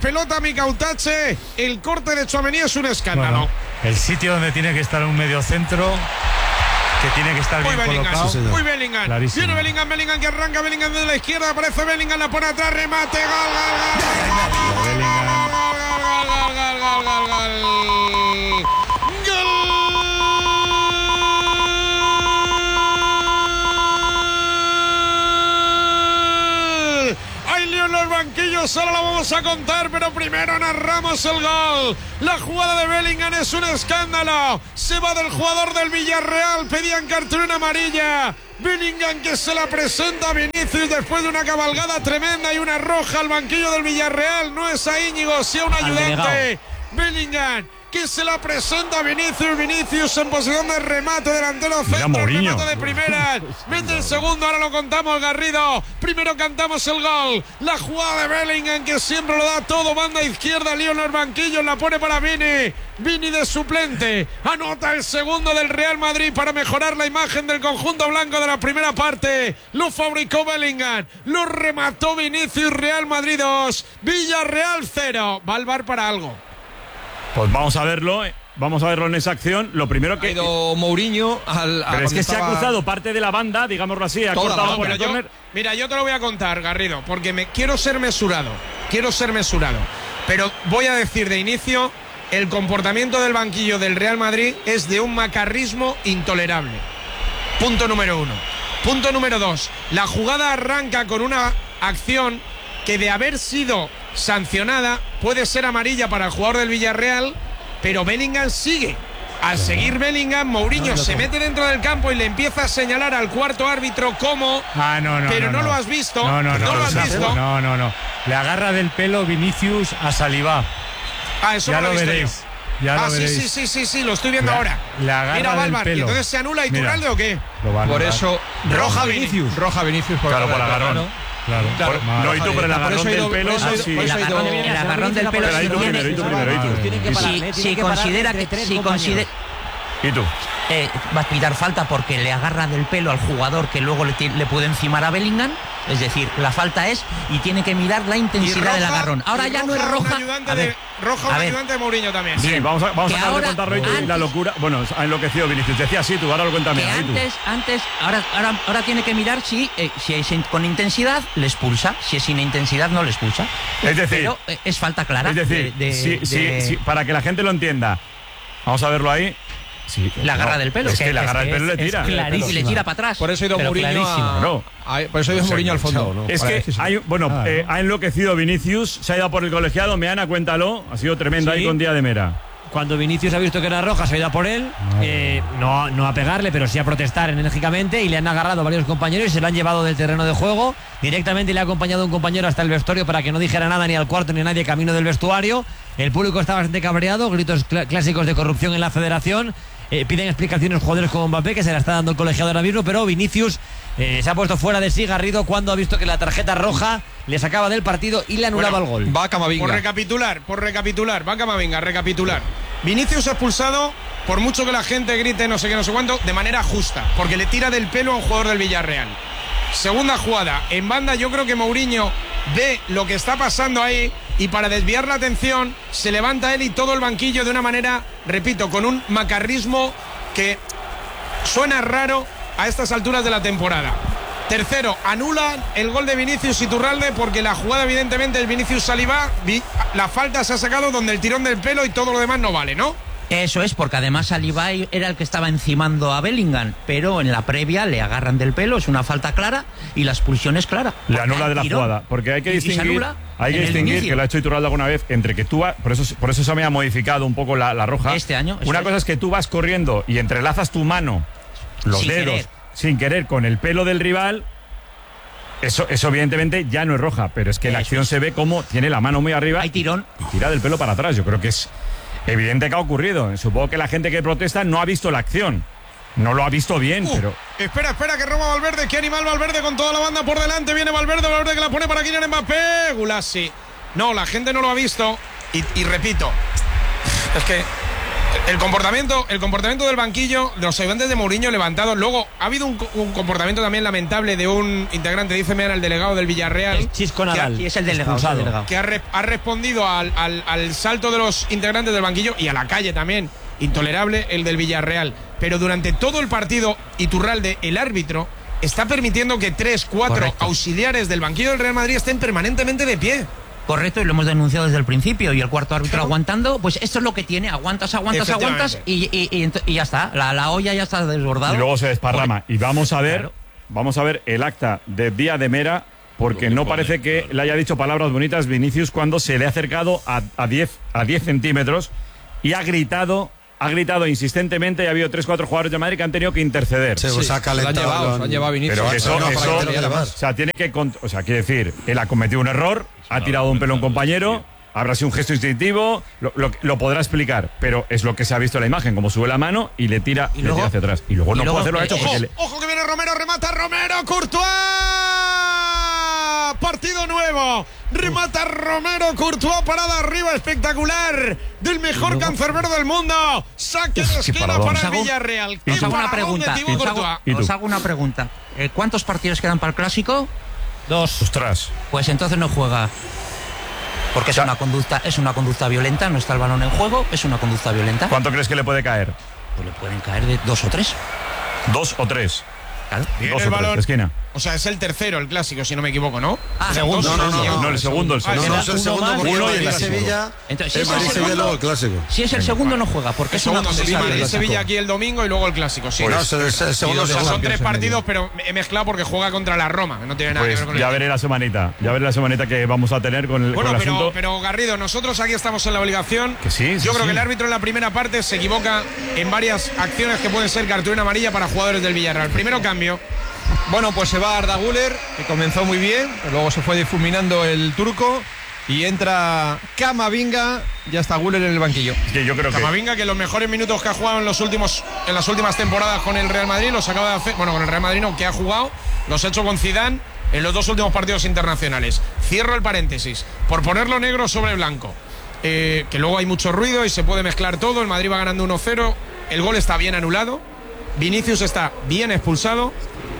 pelota a Micautache. El corte de Tchouaméni es un escándalo. Bueno, el sitio donde tiene que estar un medio centro que tiene que estar Muy bien Bellingham, colocado. sí, muy Bellingham. Clarísimo. Viene Bellingham, Bellingham que arranca, Bellingham desde la izquierda, aparece Bellingham, la pone atrás, remate, gol, gol, gol. Bellingham. Gol, gol, gol, gol, gol, gol. Gol. Hay lío en los banquillos, ahora la vamos a contar, pero primero narramos el gol. La jugada de Bellingham es un escándalo. Se va del jugador del Villarreal, pedían cartulina amarilla. Bellingham que se la presenta a Vinicius después de una cabalgada tremenda y una roja al banquillo del Villarreal. No es a Íñigo, sí a un ayudante. Bellingham que se la presenta a Vinicius. Vinicius en posición de remate, delantero Mira, centro, Mourinho. remate de primeras. Mete el segundo, ahora lo contamos, Garrido. Primero cantamos el gol. La jugada de Bellingham que siempre lo da todo. Banda izquierda, lío en los banquillos, la pone para Vini. Vini de suplente. Anota el segundo del Real Madrid para mejorar la imagen del conjunto blanco de la primera parte. Lo fabricó Bellingham. Lo remató Vinicius. Real Madrid dos. Villarreal cero. Va al VAR para algo. Pues vamos a verlo, eh. vamos a verlo en esa acción. Lo primero que. Ha ido Mourinho al. Pero es que se ha cruzado parte de la banda, digámoslo así, ha cortado por el yo, córner. Mira, yo te lo voy a contar, Garrido, porque me quiero ser mesurado. Quiero ser mesurado. Pero voy a decir de inicio: el comportamiento del banquillo del Real Madrid es de un macarrismo intolerable. Punto número uno. Punto número dos. La jugada arranca con una acción que, de haber sido sancionada, puede ser amarilla para el jugador del Villarreal, pero Bellingham sigue. Al seguir Bellingham, Mourinho se mete dentro del campo y le empieza a señalar al cuarto árbitro cómo. Ah, no, no. Pero no, no, no lo has visto. No, no, no. No lo o has sea, visto. No, no, no. Le agarra del pelo Vinicius a Salivá. Ah, eso ya no lo lo he visto veréis. yo. Ya ah, lo sí, veréis. sí, sí, sí, sí, lo estoy viendo Le- ahora. le agarra Mira, del Valvar, y pelo. entonces se anula Iturralde o qué? Lo van a Por dar. eso. Roja Vinicius. Roja Vinicius por Claro, por el agarrón. Claro. Claro. Por- no, y tú por el Por agarrón eso he del ido- pelo. por eso he ido- sí. por eso he El ido- agarrón, el agarrón del pelo Pero ahí si tú tiene- primero, y tú primero, y tú. Tienen que Y tú. parar, si, ¿eh? si Tienen que parar considera entre que tres si compañeros. considera ¿Y tú? eh, va a pitar falta porque le agarra del pelo al jugador que luego le, ti- le puede encimar a Bellingham. Es decir, la falta es y tiene que mirar la Y intensidad del roja- agarrón. Ahora y ya no es un roja. ayudante A ver, de, roja un a ver. ayudante de Mourinho también. Sí, vamos a, vamos Que a acabar de ahora- contarlo y tú, y la antes- locura. Bueno, ha enloquecido Vinicius. Decía sí, tú, ahora lo cuéntame. Que ahí tú. antes, antes, ahora, ahora, ahora tiene que mirar si, eh, si es in- con intensidad le expulsa, si es sin intensidad no le expulsa. Es decir, Pero eh, es falta clara. Es decir, de- de- sí, sí, de- sí, para que la gente lo entienda. Vamos a verlo ahí. Sí, La agarra no, del pelo. Es que, Que- la es agarra del que pelo es- le tira. es clarísimo. Y le tira para atrás. Por eso ha ido Pero Mourinho clarísimo. a, No. a- Por eso ha ido Mourinho al fondo. Es Para que decirse. hay, bueno, Ah, eh, ha enloquecido Vinicius, se ha ido a por el colegiado. Meana, cuéntalo. Ha sido tremendo Sí. ahí con Díaz de Mera. Cuando Vinicius ha visto que era roja, se ha ido a por él, eh, no, no a pegarle, pero sí a protestar enérgicamente, y le han agarrado varios compañeros y se lo han llevado del terreno de juego. Directamente le ha acompañado un compañero hasta el vestuario para que no dijera nada ni al cuarto ni a nadie camino del vestuario. El público está bastante cabreado, gritos cl- clásicos de corrupción en la federación. Eh, piden explicaciones jugadores como Mbappé, que se la está dando el colegiado ahora mismo, pero Vinicius eh, se ha puesto fuera de sí, Garrido, cuando ha visto que la tarjeta roja le sacaba del partido y le anulaba Bueno, el gol. Va a Camavinga. Por recapitular, por recapitular, va Camavinga, recapitular. Vinicius expulsado, por mucho que la gente grite no sé qué, no sé cuánto, de manera justa, porque le tira del pelo a un jugador del Villarreal. Segunda jugada, en banda yo creo que Mourinho ve lo que está pasando ahí y para desviar la atención se levanta él y todo el banquillo de una manera, repito, con un macarrismo que suena raro a estas alturas de la temporada. Tercero, anulan el gol de Vinicius Iturralde porque la jugada evidentemente es Vinicius Salivá. Vi- La falta se ha sacado donde el tirón del pelo y todo lo demás no vale, ¿no? Eso es, porque además Salivay era el que estaba encimando a Bellingham, pero en la previa le agarran del pelo, es una falta clara y la expulsión es clara. Le Porque anula hay de la tirón. jugada. Porque hay que Y- y se distinguir. anula Hay que en el distinguir, inicio. que lo ha hecho Iturralde alguna vez, entre que tú vas. Por eso, por eso se me ha modificado un poco la, la roja. Este año, eso Una es. cosa es que tú vas corriendo y entrelazas tu mano, los Sin dedos, querer. sin querer, con el pelo del rival. Eso, eso evidentemente ya no es roja, pero es que la Eso acción es. se ve como tiene la mano muy arriba Hay tirón. y tira del pelo para atrás. Yo creo que es evidente que ha ocurrido. Supongo que la gente que protesta no ha visto la acción. No lo ha visto bien, Uh, pero Espera, espera, que roba Valverde. Qué animal Valverde con toda la banda por delante. Viene Valverde, Valverde que la pone para Kylian Mbappé. Gulasi. No, la gente no lo ha visto. Y, y repito, es que el comportamiento, el comportamiento del banquillo, los ayudantes de Mourinho levantados. Luego ha habido un, un comportamiento también lamentable de un integrante, dice Meana, el delegado del Villarreal. El Chisco Nadal. Sí, es el delegado, es el expulsado. delegado. Que ha, re- ha respondido al, al- al salto de los integrantes del banquillo y a la calle también. intolerable el del Villarreal. Pero durante todo el partido, Iturralde, el árbitro, está permitiendo que tres, cuatro Correcto. auxiliares del banquillo del Real Madrid estén permanentemente de pie. Correcto, y lo hemos denunciado desde el principio. Y el cuarto árbitro Claro. aguantando, pues esto es lo que tiene. Aguantas, aguantas, aguantas y, y, y, ent- y ya está. La, la olla ya está desbordada. Y luego se desparrama. Y vamos a ver, Claro. vamos a ver el acta de Díaz de Mera, porque no parece que le haya dicho palabras bonitas Vinicius cuando se le ha acercado a, a diez a diez centímetros y ha gritado, ha gritado insistentemente, y ha habido tres, cuatro jugadores de Madrid que han tenido que interceder. Se os ha Se lo han calentado. llevado, lo se lo han llevado a Vinicius. Pero Sí, eso, no, para eso, que te lo llevas. o sea, tiene que, cont- o sea, quiere decir, él ha cometido un error, ha tirado un pelo a un compañero, habrá sido un gesto instintivo, lo, lo- lo podrá explicar, pero es lo que se ha visto en la imagen, como sube la mano y le tira, Y le luego- tira hacia atrás. Y luego y no luego- puede hacerlo, ha hecho eh, porque Ojo, le- ojo que viene Romero, remata Romero, Courtois. Partido nuevo. Remata Romero, Courtois, parada arriba espectacular del mejor cancerbero del mundo. Saque de esquina paradón. para Os el hago- Villarreal. Os Qué hago una paradón de pregunta. Thibaut Os hago, Courtois. ¿Y tú? os hago una pregunta. Eh, ¿Cuántos partidos quedan para el Clásico? Dos. Ostras. Pues entonces no juega. Porque es Ya. una conducta, es una conducta violenta, no está el balón en juego, es una conducta violenta. ¿Cuánto crees que le puede caer? Pues le pueden caer de dos o tres. ¿Dos o tres? Claro. Viene Dos el o tres, balón. de esquina. O sea, es el tercero, el clásico, si no me equivoco, ¿no? Ah, Segundo. No, no, no, No, el segundo, el Ah, segundo. No, no, es el Uno segundo más, porque uno y el el de clásico. Sevilla. Entonces, si el es el Madrid Sevilla, segundo- luego el clásico. Si es el segundo no juega, porque El es una segundo, sí, conducta Madrid, violenta. Sevilla aquí el domingo y luego el clásico, sí. No, es el, es el segundo. O sea, son segundo. tres partidos, pero he mezclado porque juega contra la Roma, que no tiene nada que Pues ver con ya el veré la semanita, ya veré la semanita que vamos a tener con el, Bueno, con el pero, asunto. pero Garrido, nosotros aquí estamos en la obligación. Que sí, sí, Yo creo sí. que el árbitro en la primera parte se equivoca en varias acciones que pueden ser cartulina amarilla para jugadores del Villarreal. Primero cambio. Bueno, pues se va Arda Güler, que comenzó muy bien, pero luego se fue difuminando el turco y entra Camavinga, ya está Güler en el banquillo. Es que yo creo que Camavinga, que los mejores minutos que ha jugado en los últimos en las últimas temporadas con el Real Madrid los acaba de hacer, bueno, con el Real Madrid no, que ha jugado, los ha hecho con Zidane en los dos últimos partidos internacionales. Cierro el paréntesis por ponerlo negro sobre blanco. Eh, que luego hay mucho ruido y se puede mezclar todo. El Madrid va ganando uno cero. El gol está bien anulado. Vinicius está bien expulsado.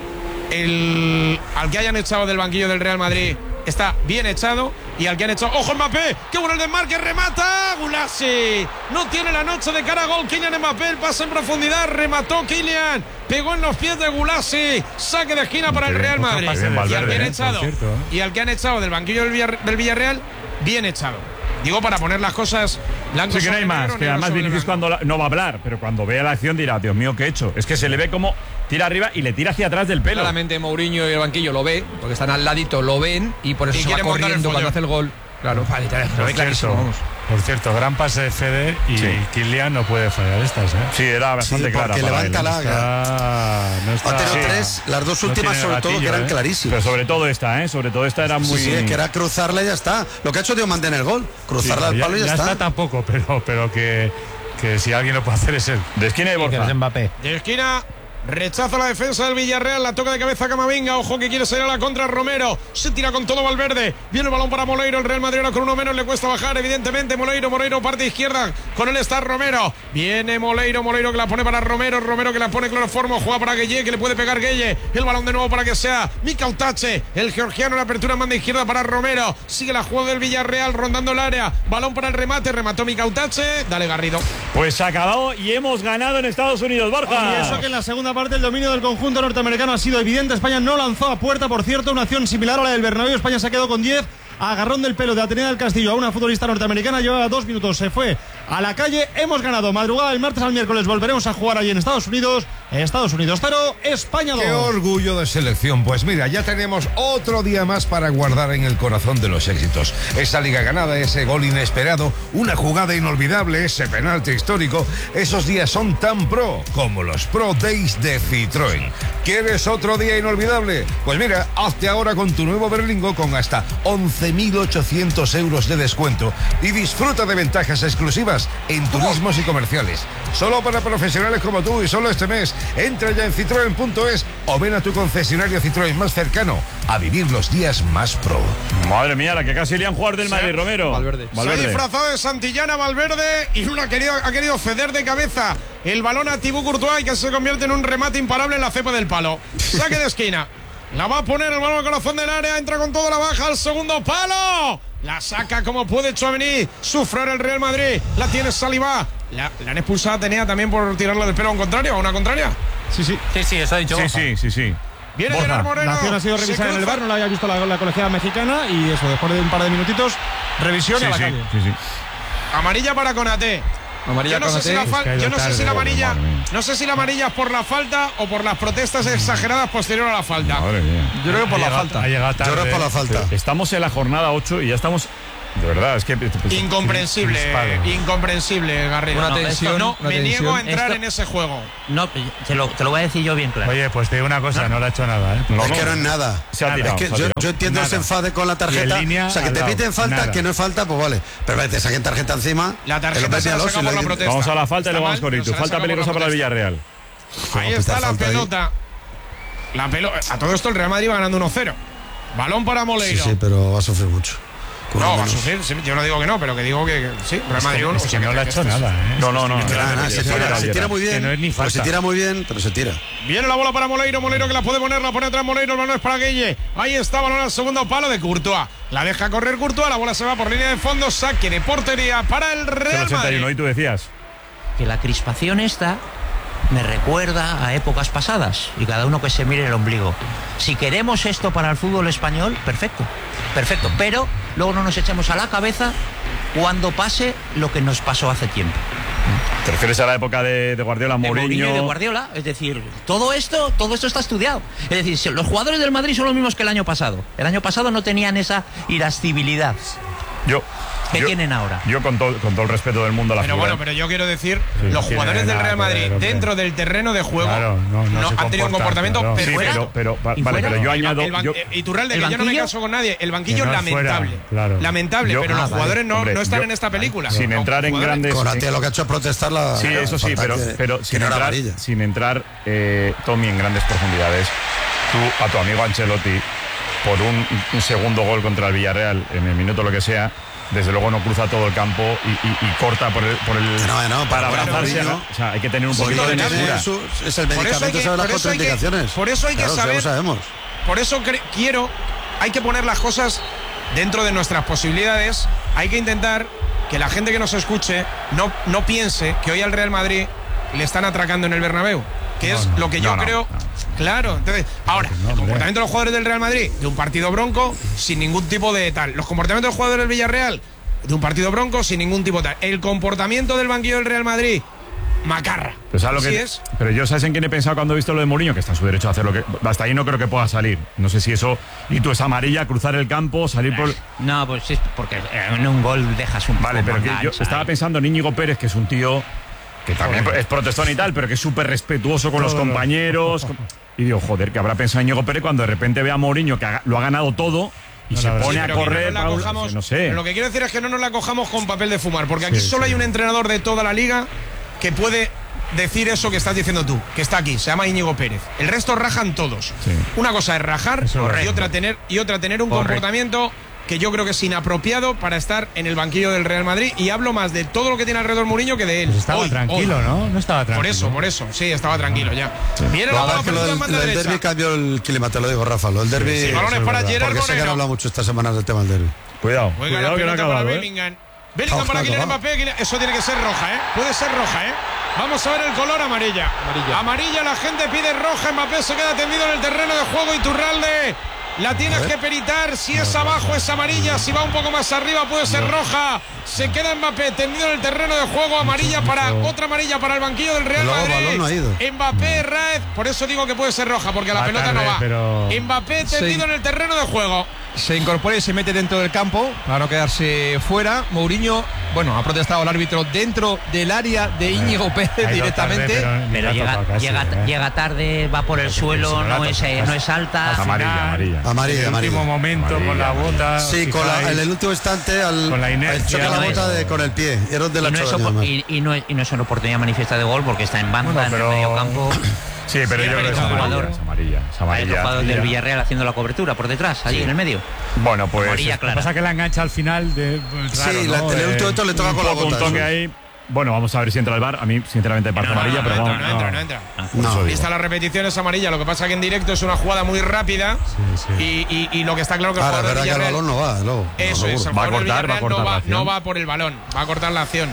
El, al que hayan echado del banquillo del Real Madrid está bien echado. Y al que han echado. ¡Ojo Mbappé! ¡Qué bueno el desmarque! ¡Remata! ¡Gulasi! No tiene la noche de cara a gol. Kylian Mbappé. El pase en profundidad. Remató Kylian. Pegó en los pies de Gulasi. Saque de esquina para el Real Madrid. pase de Y al que Valverde, han eh, echado. por cierto, ¿eh? Y al que han echado del banquillo del, Villar- del Villarreal. Bien echado. Digo, para poner las cosas blancas. sí que no hay más, que además Vinicius cuando la- no va a hablar, pero cuando vea la acción dirá, Dios mío, ¿qué he hecho? Es que se le ve como tira arriba y le tira hacia atrás del pelo. Claramente Mourinho y el banquillo lo ve, porque están al ladito, lo ven y por eso Y se va quieren montar el corriendo cuando follón. hace el gol. Claro, Por lo ve clarísimo, cierto, vamos. por cierto, gran pase de Fede y Sí. Kylian no puede fallar estas, ¿eh? Sí, era bastante Sí, clara porque para él. levanta la- Está, no está- Ha tenido Sí. tres, las dos No últimas tiene sobre todo que gatillo, eran ¿eh? clarísimas. Pero sobre todo esta, ¿eh? Sobre todo esta era muy... Sí, sí, es que era cruzarla y ya está. Lo que ha hecho Diomande en el gol, cruzarla al ya, palo y ya, ya está. está tampoco, pero, pero que, que si alguien lo puede hacer es él. De esquina de Que Borja. es Mbappé. De esquina, rechaza la defensa del Villarreal, la toca de cabeza Camavinga, ojo que quiere salir a la contra Romero, se tira con todo Valverde, viene el balón para Moleiro, el Real Madrid ahora con uno menos, le cuesta bajar evidentemente Moleiro, Moleiro parte izquierda, con él está Romero, viene Moleiro, Moleiro que la pone para Romero, Romero que la pone cloroformo, juega para Gueye, que le puede pegar Gueye, el balón de nuevo para que sea Mikautache, el georgiano, la apertura en banda izquierda para Romero, sigue la jugada del Villarreal rondando el área, balón para el remate, remató Mikautache, dale Garrido. Pues se ha acabado y hemos ganado en Estados Unidos, Borja. Y eso que en la segunda parte el dominio del conjunto norteamericano ha sido evidente. España no lanzó a puerta, por cierto, una acción similar a la del Bernabéu. España se quedó con diez. Agarrón del pelo de Atenea del Castillo a una futbolista norteamericana. Llevaba dos minutos, se fue a la calle. Hemos ganado. Madrugada del martes al miércoles volveremos a jugar allí en Estados Unidos. Estados Unidos cero, España dos. Qué orgullo de selección. Pues mira, ya tenemos otro día más para guardar en el corazón de los éxitos. Esa liga ganada, ese gol inesperado, una jugada inolvidable, ese penalti histórico. Esos días son tan pro como los Pro Days de Citroën. ¿Quieres otro día inolvidable? Pues mira, hazte ahora con tu nuevo Berlingo con hasta once mil ochocientos euros de descuento y disfruta de ventajas exclusivas en turismos y comerciales. Solo para profesionales como tú y solo este mes. Entra ya en citroen punto es o ven a tu concesionario Citroën más cercano a vivir los días más pro. Madre mía, la que casi le han jugado del Sí. Madrid, Romero. Valverde. Se ha disfrazado de Santillana Valverde y una ha querido, ha querido ceder de cabeza el balón a Thibaut Courtois, que se convierte en un remate imparable en la cepa del palo. Saque de esquina. La va a poner el balón al corazón del área, entra con toda la baja al segundo palo. La saca como puede Tchouaméni. Sufre el Real Madrid. La tiene Saliba. ¿La, ¿La han expulsado a Atenea también por tirarla del pelo a un contrario, a una contraria? Sí, sí. Sí, sí, eso ha dicho. Sí, Borja. sí, sí, sí. Viene Borja. Gerard Moreno. La acción ha sido se revisada en el cruza. bar, no la había visto la, la colegiada mexicana y eso, después de un par de minutitos, revisión Sí, a la sí, calle. sí, sí. Amarilla para Konaté. Amarilla Yo no, sé Konaté. si la Es que fal- ha ido yo no sé si tarde, la amarilla, madre mía. no sé si la amarilla es por la falta o por las protestas exageradas posterior a la falta. Madre mía. Yo creo que por Ha la llegado- falta. Ha llegado Yo tarde. creo que por la falta. Estamos en la jornada ocho y ya estamos. De verdad, es que. Incomprensible, Crispado. incomprensible, Garrido. Una No, tensión, no, una me tensión. niego a entrar Esto- en ese juego. No, te lo, te lo voy a decir yo bien claro. Oye, pues te digo una cosa, no le ha hecho nada, ¿eh? No, es no. que no es nada. Se ha Nada. tirado. Es que se ha yo, tirado. yo entiendo Nada. ese enfade con la tarjeta. Y en línea o sea, que al te lado. piten falta, Nada. que no es falta, pues vale. Pero vale, te saquen tarjeta encima. La el tarjeta hombre se la míralo, saca si por lo- la protesta. Vamos a la falta y Está luego vamos mal, con pero se Itu. la Falta saca por la peligrosa para el protesta. Villarreal. Ahí Pues está está la falta ahí. pelota. La pelota. A todo esto el Real Madrid va ganando uno cero. Balón para Sí, Moleiro. sí, pero va a sufrir mucho. Con No, uno va a menos. sufrir. sí, Yo no digo que no, pero que digo que, que sí. Real Madrid uno. Es o que sea, no le ha hecho esto es- nada, ¿eh? No, no, no. Que nada, nada, se Fuera, tira, se fuera. tira muy bien. Que no es ni Pero se falta. tira muy bien, pero se tira. Viene la bola para Moleiro, Moleiro que la puede poner, la pone atrás Moleiro, el balón es para Guille. Ahí está, balón al segundo palo de Courtois. La deja correr Courtois, la bola se va por línea de fondo, saque de portería para el Real ochenta y uno, Madrid. y tú decías. Que la crispación esta me recuerda a épocas pasadas y cada uno que se mire el ombligo. Si queremos esto para el fútbol español, perfecto, perfecto, pero luego no nos echemos a la cabeza cuando pase lo que nos pasó hace tiempo. ¿Te refieres a la época de, de Guardiola, De Mourinho y de Mourinho? Guardiola, es decir, todo esto, todo esto está estudiado. Es decir, si los jugadores del Madrid son los mismos que el año pasado. El año pasado no tenían esa irascibilidad Yo. que yo- tienen ahora. Yo, con, todo con todo el respeto del mundo a la Pero figura. bueno, pero yo quiero decir, Sí, los no tiene jugadores del nada Real que Madrid ver, hombre. dentro del terreno de juego Claro, no, no se han tenido un comportan, comportamiento claro. Sí, perfecto. pero, pero, va- ¿Y vale, fuera? pero yo El ba- añado. el ban- yo- eh, Iturralde, ¿El que yo no me banquillo? caso con nadie. El banquillo Que no es lamentable. fuera, claro. Lamentable, Yo- pero ah, los vale. jugadores no, Hombre, no están yo- en esta película. sin Los entrar en jugadores- grandes. Konaté lo que ha hecho es protestar la. Sí, eso sí, falta pero, que- pero que sin, no era entrar, amarilla. sin entrar, eh, Tommy, en grandes profundidades. Tú, a tu amigo Ancelotti, por un, un segundo gol contra el Villarreal, en el minuto lo que sea, desde luego no cruza todo el campo y, y- y corta por el, por el Que no, que no, para pero bueno, abrazarse. Mourinho- O sea, hay que tener un Sí, poquito de no, Tiene mesura. su- es el Por eso hay medicamento, que- sabe las por eso hay que- contraindicaciones. por eso hay que Claro, saber- ya lo sabemos. Por eso cre- quiero, hay que poner las cosas dentro de nuestras posibilidades. Hay que intentar que la gente que nos escuche no, no piense que hoy al Real Madrid le están atracando en el Bernabéu. Que No, es no, lo que yo no, no, creo. no. Claro, entonces, ahora, no, el hombre. comportamiento de los jugadores del Real Madrid, de un partido bronco, sin ningún tipo de tal. Los comportamientos de los jugadores del Villarreal, de un partido bronco, sin ningún tipo de tal. El comportamiento del banquillo del Real Madrid, macarra. Pero, ¿sabes lo Así que- es. pero yo, ¿sabes en quién he pensado cuando he visto lo de Mourinho? Que está en su derecho a hacer lo que. Hasta ahí no creo que pueda salir. No sé si eso. Y tú es amarilla, cruzar el campo, salir por. No, pues es porque en un gol dejas un Vale, poco pero que yo mangancha, estaba ¿eh? pensando en Íñigo Pérez, que es un tío que también es protestón y tal, pero que es súper respetuoso con los Todo lo- compañeros. con- Y digo, joder, que habrá pensado Íñigo Pérez cuando de repente ve a Mourinho que ha- lo ha ganado todo y No, se la verdad. pone Sí, a pero que no correr. nos la para un- cojamos- no sé. pero lo que quiero decir es que no nos la cojamos con papel de fumar, porque aquí Sí, solo sí. hay un entrenador de toda la liga que puede decir eso que estás diciendo tú, que está aquí, se llama Íñigo Pérez. El resto rajan todos. Sí. Una cosa es rajar Eso es y correcto. otra tener y otra tener un Correcto. comportamiento que yo creo que es inapropiado para estar en el banquillo del Real Madrid, y hablo más de todo lo que tiene alrededor Mourinho que de él. Pues estaba Hoy, tranquilo, hoy. ¿no? No estaba tranquilo. Por eso, por eso, sí, estaba tranquilo ya. Viene Lo la que pasa bola es que lo perdida del, en banda lo del derecha. derbi cambió el clima, te lo digo, Rafa. Lo del derbi. Sí, balones es para verdad. Gerard porque sé que han Moreno. hablado mucho esta semana del tema del derbi. Cuidado, Juega cuidado la que no ha pelota para acabado. ¿eh? Bellingham. Bellingham Ojo, para ojo, Kylian ojo. Mbappé. Kylian- Eso tiene que ser roja, ¿eh? Puede ser roja, ¿eh? Vamos a ver el color amarilla. Amarilla. Amarilla, la gente pide roja. Mbappé se queda tendido en el terreno de juego. Iturralde, la tienes que peritar. Si es abajo es amarilla. Si va un poco más arriba puede ser roja. Se queda Mbappé tendido en el terreno de juego. Amarilla para otra amarilla para el banquillo del Real Luego el Madrid. balón no ha ido. Mbappé, Raez. Por eso digo que puede ser roja, porque la Va pelota no tarde, va. pero- Mbappé tendido Sí. en el terreno de juego. Se incorpora y se mete dentro del campo para no quedarse fuera. Mourinho, bueno, ha protestado el árbitro dentro del área de Íñigo Pérez Ha ido directamente. tarde, pero ni Pero la ha llega, tocado casi, llega, ¿eh? llega tarde, va por el Porque suelo, si no la no toca es, eh, casi. no es alta. Al Amarilla, final, amarilla. Amarilla, en el amarilla. último momento con la Amarilla, bota. Sí, con la- fijáis. en el último instante al, Con la inercia, al choque la no bota es- de, con el pie. Era de Y la no, es choca, opor- además. y, y no es, y no es una oportunidad manifiesta de gol porque está en banda, Bueno, en pero- el medio campo. Sí, pero Sí, yo creo pero que es es un amarilla. jugador. Es amarilla. Es Hay otro amarilla. jugador del Ya. Villarreal haciendo la cobertura por detrás, allí Sí. en el medio. Bueno, pues. Amarilla Lo que clara. pasa es que la engancha al final de. pues, Sí, raro, la- ¿no? en el Eh, último momento le toca un con la poco, un bota. toque eso. ahí. Bueno, vamos a ver si entra el bar. A mí, sinceramente, me parece No, no, amarilla, no, pero no vamos. entra, no entra, no entra. No. Eso digo. Vista la repetición es amarilla, lo que pasa que en directo es una jugada muy rápida. Sí, sí. Y, y- y lo que está claro que el Ahora, es jugador del verdad que el Villarreal- balón no va, luego. Eso no, es, el seguro. Va a jugador del cortar, va a Villarreal cortar no la va, acción. no va por el balón, va a cortar la acción.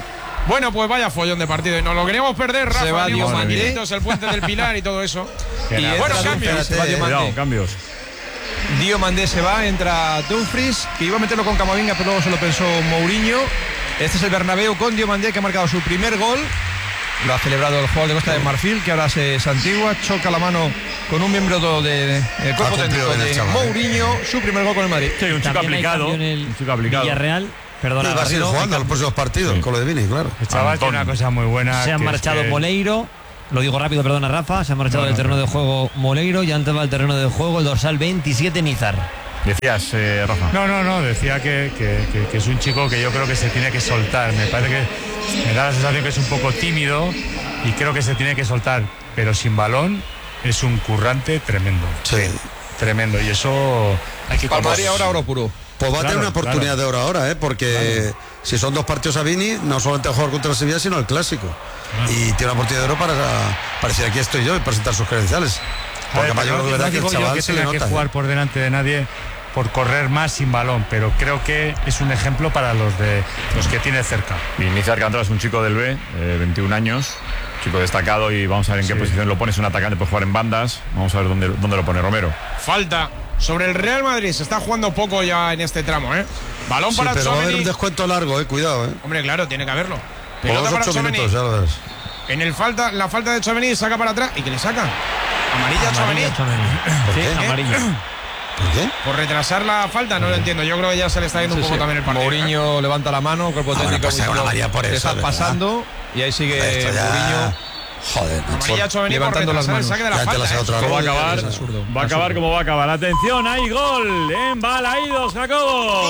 Bueno, pues vaya follón de partido. Y nos lo queríamos perder, Rafa. Se va Teníamos Diomandé. quinientos, el puente del Pilar y todo eso. Y bueno, entra cambios. Dumfries, se va Diomandé. Cuidado, cambios. Diomandé se va, entra Dumfries, que iba a meterlo con Camavinga, pero luego se lo pensó Mourinho. Este es el Bernabéu con Diomandé, que ha marcado su primer gol. Lo ha celebrado el jugador de Costa de Marfil, que ahora se santigua, choca la mano con un miembro del de, cuerpo técnico de chaval, Mourinho, su primer gol con el Madrid. Sí, un chico También hay aplicado. cambio en el Un chico aplicado. Villarreal. Perdona, Y va a seguir Garrido, jugando a los próximos partidos, Sí. con lo de Vini, claro. El chaval Antón. tiene una cosa muy buena. se han que es marchado que- Moleiro. Lo digo rápido, perdona, Rafa. Se ha marchado No, del no, terreno no. de juego Moleiro y antes va al terreno de juego el dorsal veintisiete, Nizar. Decías, eh, Rafa. No, no, no, decía que, que- que- que es un chico que yo creo que se tiene que soltar. Me parece que me da la sensación que es un poco tímido y creo que se tiene que soltar, pero sin balón es un currante tremendo. Sí. Tremendo. Y eso hay que Para el Madrid conocer. ahora oro puro. Pues va a tener Claro, una oportunidad claro. de oro ahora, ¿eh? Porque si son dos partidos a Vini, no solamente va a jugar contra el Sevilla, sino el clásico. Y tiene una oportunidad de oro para, para decir aquí estoy yo y presentar sus credenciales. A Porque ver, además yo no- creo que es no verdad que el digo yo chaval que se le tenga nota. que jugar ¿eh? por delante de nadie por correr más sin balón, pero creo que es un ejemplo para los de los que tiene cerca. Y Nizar Cantara es un chico del B, eh, veintiún años, chico destacado, y vamos a ver en qué Sí. posición lo pone. Es un atacante, puede jugar en bandas. Vamos a ver dónde, dónde lo pone Romero. Falta sobre el Real Madrid. Se está jugando poco ya en este tramo, ¿eh? Balón Sí, para pero va a haber Tchouaméni. un descuento largo, eh, cuidado, eh. Hombre, claro, tiene que haberlo. Por Pelota los para ocho Tchouaméni. minutos, ya lo verás. En el falta, la falta de Tchouaméni, saca para atrás. ¿Y qué le saca? Amarilla a Tchouaméni. Amarilla, Tchouaméni. ¿Por Sí, qué? amarilla. ¿Por qué? Por retrasar la falta, no lo entiendo. Yo creo que ya se le está yendo Sí, un poco sí. también el partido. ¿eh? Mourinho levanta la mano, cuerpo Ah, bueno, técnico. pues sea una diciendo, María por "Te eso, estás ¿verdad?". pasando. Y ahí sigue Esto ya- Mourinho. Joder, macho. Amarilla a Tchouaméni por levantando las retrasar el manos. saque de la Ya te falta. la saca ¿eh? otra ¿Cómo va a vez, acabar? es absurdo. Va a acabar como va a acabar. Atención, hay gol en Balaídos, Jacobo.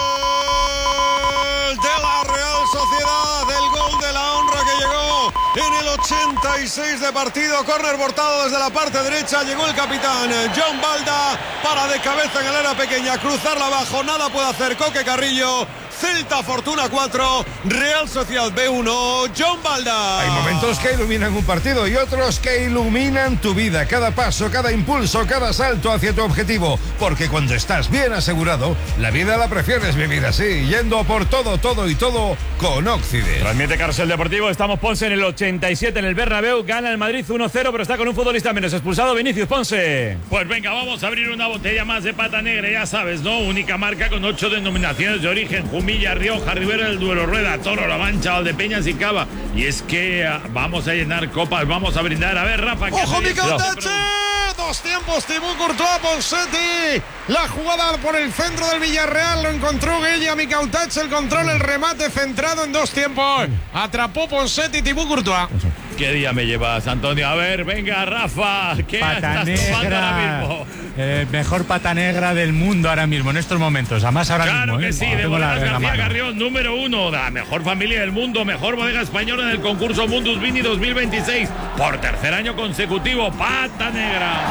Gol de la Real Sociedad, el gol de la honra que llegó en el ochenta y seis de partido. Córner botado desde la parte derecha. Llegó el capitán John Balda para de cabeza en el área pequeña, cruzarla abajo. Nada puede hacer Coque Carrillo. Celta Fortuna cuatro, Real Sociedad B uno, John Balda. Hay momentos que iluminan un partido y otros que iluminan tu vida. Cada paso, cada impulso, cada salto hacia tu objetivo. Porque cuando estás bien asegurado, la vida la prefieres vivir así, yendo por todo, todo y todo con Occident. Transmite Carrusel Deportivo. Estamos Ponce en el ochenta y siete en el Bernabéu. Gana el Madrid uno cero, pero está con un futbolista menos expulsado. Vinicius Ponce. Pues venga, vamos a abrir una botella más de pata negra, ya sabes, ¿no? Única marca con ocho denominaciones de origen: Jumilla, Rioja, Ribera del Duero, Rueda, Toro, La Mancha, Valdepeñas y Cava. Y es que ah, vamos a llenar copas, vamos a brindar. A ver, Rafa, ¿qué ¡Ojo, te- Mikel te Tache! Dos tiempos, Thibaut Courtois, Ponseti. La jugada por el centro del Villarreal, lo encontró Gueye, Mikel Tache, el control, el remate centrado en dos tiempos. Atrapó Ponseti, Thibaut Courtois. ¿Qué día me llevas, Antonio? A ver, venga, Rafa, ¿qué Pata estás tomando ahora negra. mismo? Eh, mejor pata negra del mundo ahora mismo, en estos momentos. Además, ahora Claro mismo. que ¿eh? sí, Buah, de tengo la- Bodegas la García mano. Carrión, número uno, la mejor familia del mundo, mejor bodega española en el concurso Mundus Vini dos mil veintiséis, por tercer año consecutivo, pata negra.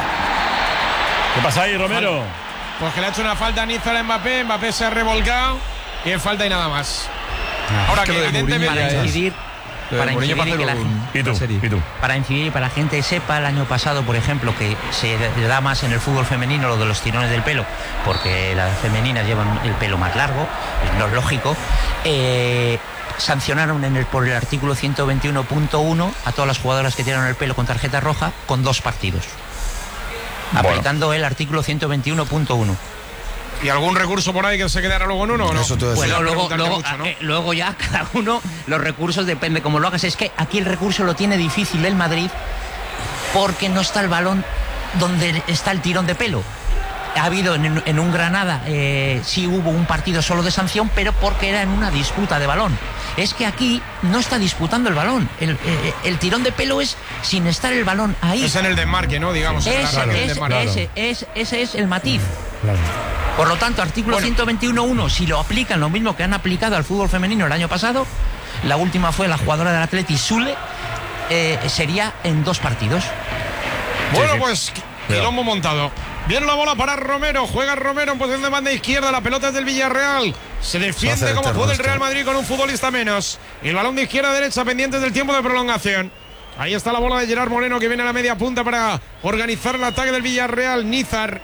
¿Qué pasa ahí, Romero? Pues que le ha hecho una falta a Nizar a Mbappé, Mbappé se ha revolcado y es falta y nada más. Ahora es que que lo de evidentemente Mourinho Para ya es- incidir, Lo de para Mourinho incidir para y que la hacerlo gente- ¿Y una tú? serie. ¿Y tú? para incidir y para la gente sepa, el año pasado, por ejemplo, que se da más en el fútbol femenino lo de los tirones del pelo, porque las femeninas llevan el pelo más largo, no es lógico. Eh, sancionaron en el, por el artículo ciento veintiuno punto uno a todas las jugadoras que tiraron el pelo con tarjeta roja con dos partidos, Bueno. aplicando el artículo ciento veintiuno punto uno. ¿Y algún recurso por ahí que se quedará luego en uno o no? Eso te voy a decir. Bueno, luego, preguntarte luego, mucho, ¿no? eh, luego ya cada uno, los recursos depende cómo lo hagas. Es que aquí el recurso lo tiene difícil el Madrid porque no está el balón donde está el tirón de pelo. Ha habido en, en un Granada, eh, sí hubo un partido solo de sanción, pero porque era en una disputa de balón. Es que aquí no está disputando el balón. El, eh, el tirón de pelo es sin estar el balón ahí. Es en el desmarque, ¿no? Digamos. en el Ese, arranque del ese, desmarque. ese, es- ese es el matiz. Claro. Por lo tanto, artículo Bueno. ciento veintiuno punto uno, si lo aplican lo mismo que han aplicado al fútbol femenino el año pasado, la última fue la jugadora del Atleti, Sule, eh, sería en dos partidos. Bueno, sí. pues quilombo montado. Viene la bola para Romero, juega Romero en posición de banda izquierda, la pelota es del Villarreal. Se Se defiende hace como eterno puede el esto. Real Madrid con un futbolista menos. Y el balón de izquierda a derecha pendientes del tiempo de prolongación. Ahí está la bola de Gerard Moreno que viene a la media punta para organizar el ataque del Villarreal. Nizar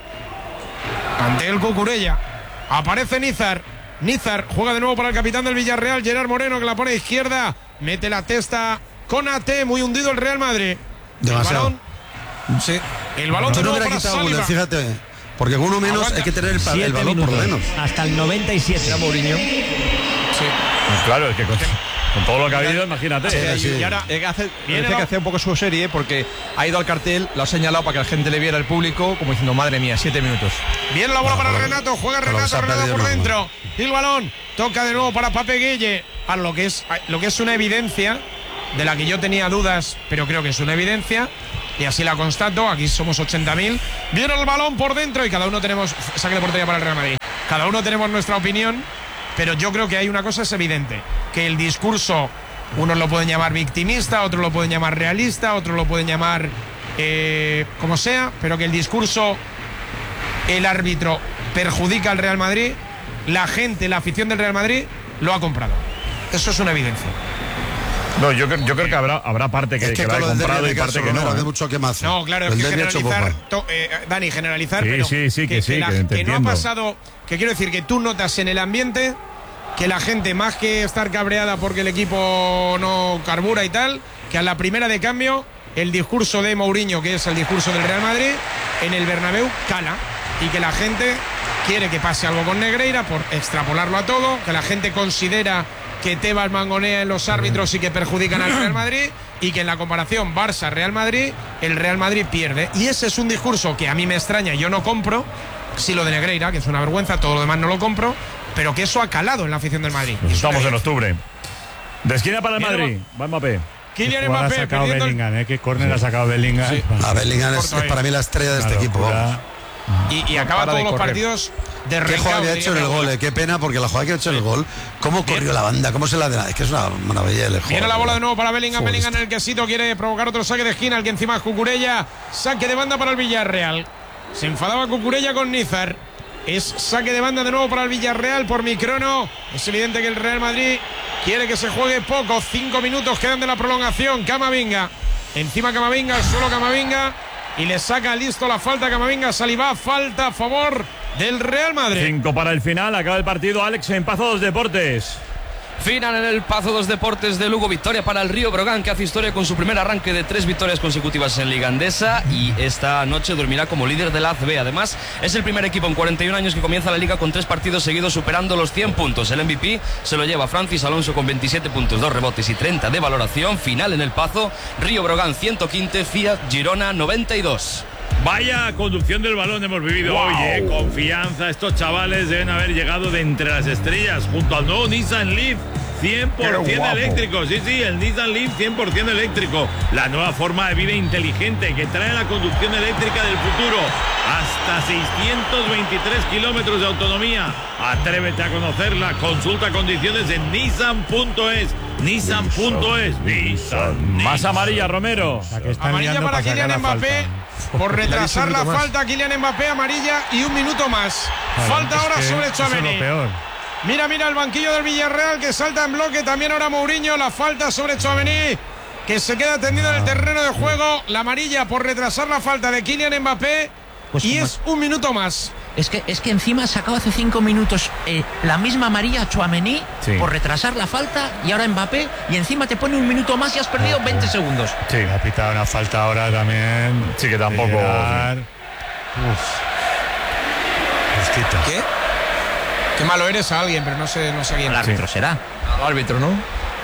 ante el Cucurella. Aparece Nizar. Nizar juega de nuevo para el capitán del Villarreal, Gerard Moreno, que la pone a izquierda mete la testa Konate, muy hundido el Real Madrid. Demasiado. El balón, sí, el balón Yo de no nuevo hubiera para quitado Saliba. goles, fíjate. Porque con uno menos Aguanta. hay que tener el, Siete el balón por lo minutos, menos. hasta el noventa y siete. Era Mourinho. Sí. Pues claro, es que con, con todo lo que ha habido, imagínate. Sí, sí. Y ahora Eh, hace- Viene parece la- que hacía un poco su serie porque ha ido al cartel, lo ha señalado para que la gente le viera el público, como diciendo, madre mía, siete minutos. viene la bola No, para pero- Renato, juega pero se Renato, ha Renato perdido por el dentro. Y el balón toca de nuevo para Pape Gueye. A lo que es lo que es una evidencia de la que yo tenía dudas, pero creo que es una evidencia. Y así la constato, aquí somos ochenta mil. Viene el balón por dentro y cada uno tenemos saque de portería para el Real Madrid. Cada uno tenemos nuestra opinión, pero yo creo que hay una cosa es evidente, que el discurso, unos lo pueden llamar victimista, otros lo pueden llamar realista, otros lo pueden llamar eh, como sea, pero que el discurso, el árbitro perjudica al Real Madrid, la gente, la afición del Real Madrid lo ha comprado. Eso es una evidencia. No, yo, creo- yo creo que habrá, habrá parte que, Es que que la ha con lo del comprado derbi y de parte caso, que no. Romero, ¿eh? de mucho que más. No, claro, es El que derbi ha hecho generalizar, popa. to- eh, Dani, generalizar, Sí, pero sí, sí, que sí, la- que te no ha entiendo. pasado, que quiero decir que tú notas en el ambiente que la gente, más que estar cabreada porque el equipo no carbura y tal, que a la primera de cambio, el discurso de Mourinho, que es el discurso del Real Madrid, en el Bernabéu cala, y que la gente quiere que pase algo con Negreira por extrapolarlo a todo, que la gente considera que Tebas mangonea en los árbitros y que perjudican al Real Madrid, y que en la comparación Barça-Real Madrid, el Real Madrid pierde. Y ese es un discurso que a mí me extraña y yo no compro, sí lo de Negreira, que es una vergüenza, todo lo demás no lo compro, pero que eso ha calado en la afición del Madrid. Pues Y es una estamos en evidencia. octubre. De esquina para el Viene Madrid. Va Mbappé. Kylian Jugada ha Mbappé sacado perdiendo el- Bellingham, ¿eh? Que córner ha sacado Bellingham. Sí. A Bellingham es, Corto es ahí. para mí la estrella de Una este equipo. locura. Vamos. y, y acaba para de todos los correr. partidos de Qué recao, jugada que ha diría hecho en el mi gol, abuela. eh, qué pena, porque la jugada que ha hecho en el gol, cómo corrió la banda, cómo se la de Es que es una maravilla el juego. Viene la bola de nuevo para Bellingham. Joder, Bellingham en el quesito quiere provocar otro saque de esquina. El que encima es Cucurella. Saque de banda para el Villarreal. Se enfadaba Cucurella con Nízar. Es saque de banda de nuevo para el Villarreal por Microno. Es evidente que el Real Madrid quiere que se juegue poco. Cinco minutos quedan de la prolongación. Camavinga. Encima Camavinga, solo Camavinga. Y le saca listo la falta Camavinga. Saliba, falta a favor del Real Madrid. Cinco para el final. Acaba el partido. Alex en Pazo dos Deportes. Final en el Pazo dos Deportes de Lugo, victoria para el Río Brogan, que hace historia con su primer arranque de tres victorias consecutivas en Liga Endesa y esta noche dormirá como líder de la A C B. Además, es el primer equipo en cuarenta y un años que comienza la Liga con tres partidos seguidos superando los cien puntos. El M V P se lo lleva Francis Alonso con veintisiete puntos, dos rebotes y treinta de valoración. Final en el Pazo, Río Brogan ciento quince, Fiat Girona noventa y dos. Vaya conducción del balón hemos vivido Wow. hoy, ¿eh? Confianza. Estos chavales deben haber llegado de entre las estrellas junto al nuevo Nissan Leaf. cien por ciento Qué guapo. eléctrico, sí, sí, el Nissan Leaf cien por ciento eléctrico. La nueva forma de vida inteligente que trae la conducción eléctrica del futuro. Hasta seiscientos veintitrés kilómetros de autonomía. Atrévete a conocerla. Consulta condiciones en nissan punto es. Nissan punto es. Nissan. Más amarilla, Romero. La que están Amarilla liando para sacar Kylian la Mbappé falta. por retrasar la minuto más. falta. Kylian Mbappé, amarilla y un minuto más. Claro, falta es ahora que sobre eso es lo Tchouaméni. peor. Mira, mira el banquillo del Villarreal que salta en bloque. También ahora Mourinho. La falta sobre Tchouaméni, que se queda tendido en el terreno de juego. La amarilla por retrasar la falta de Kylian Mbappé. Pues y como- es un minuto más. Es que, es que encima ha sacado hace cinco minutos eh, la misma amarilla a Tchouaméni Sí. por retrasar la falta y ahora Mbappé y encima te pone un minuto más y has perdido veinte segundos. Sí. Ha pitado una falta ahora también. Sí, que tampoco. De llegar. Uf. Justita. ¿Qué? Qué malo eres a alguien, pero no sé, no sé quién. El árbitro será. Al árbitro, ¿no?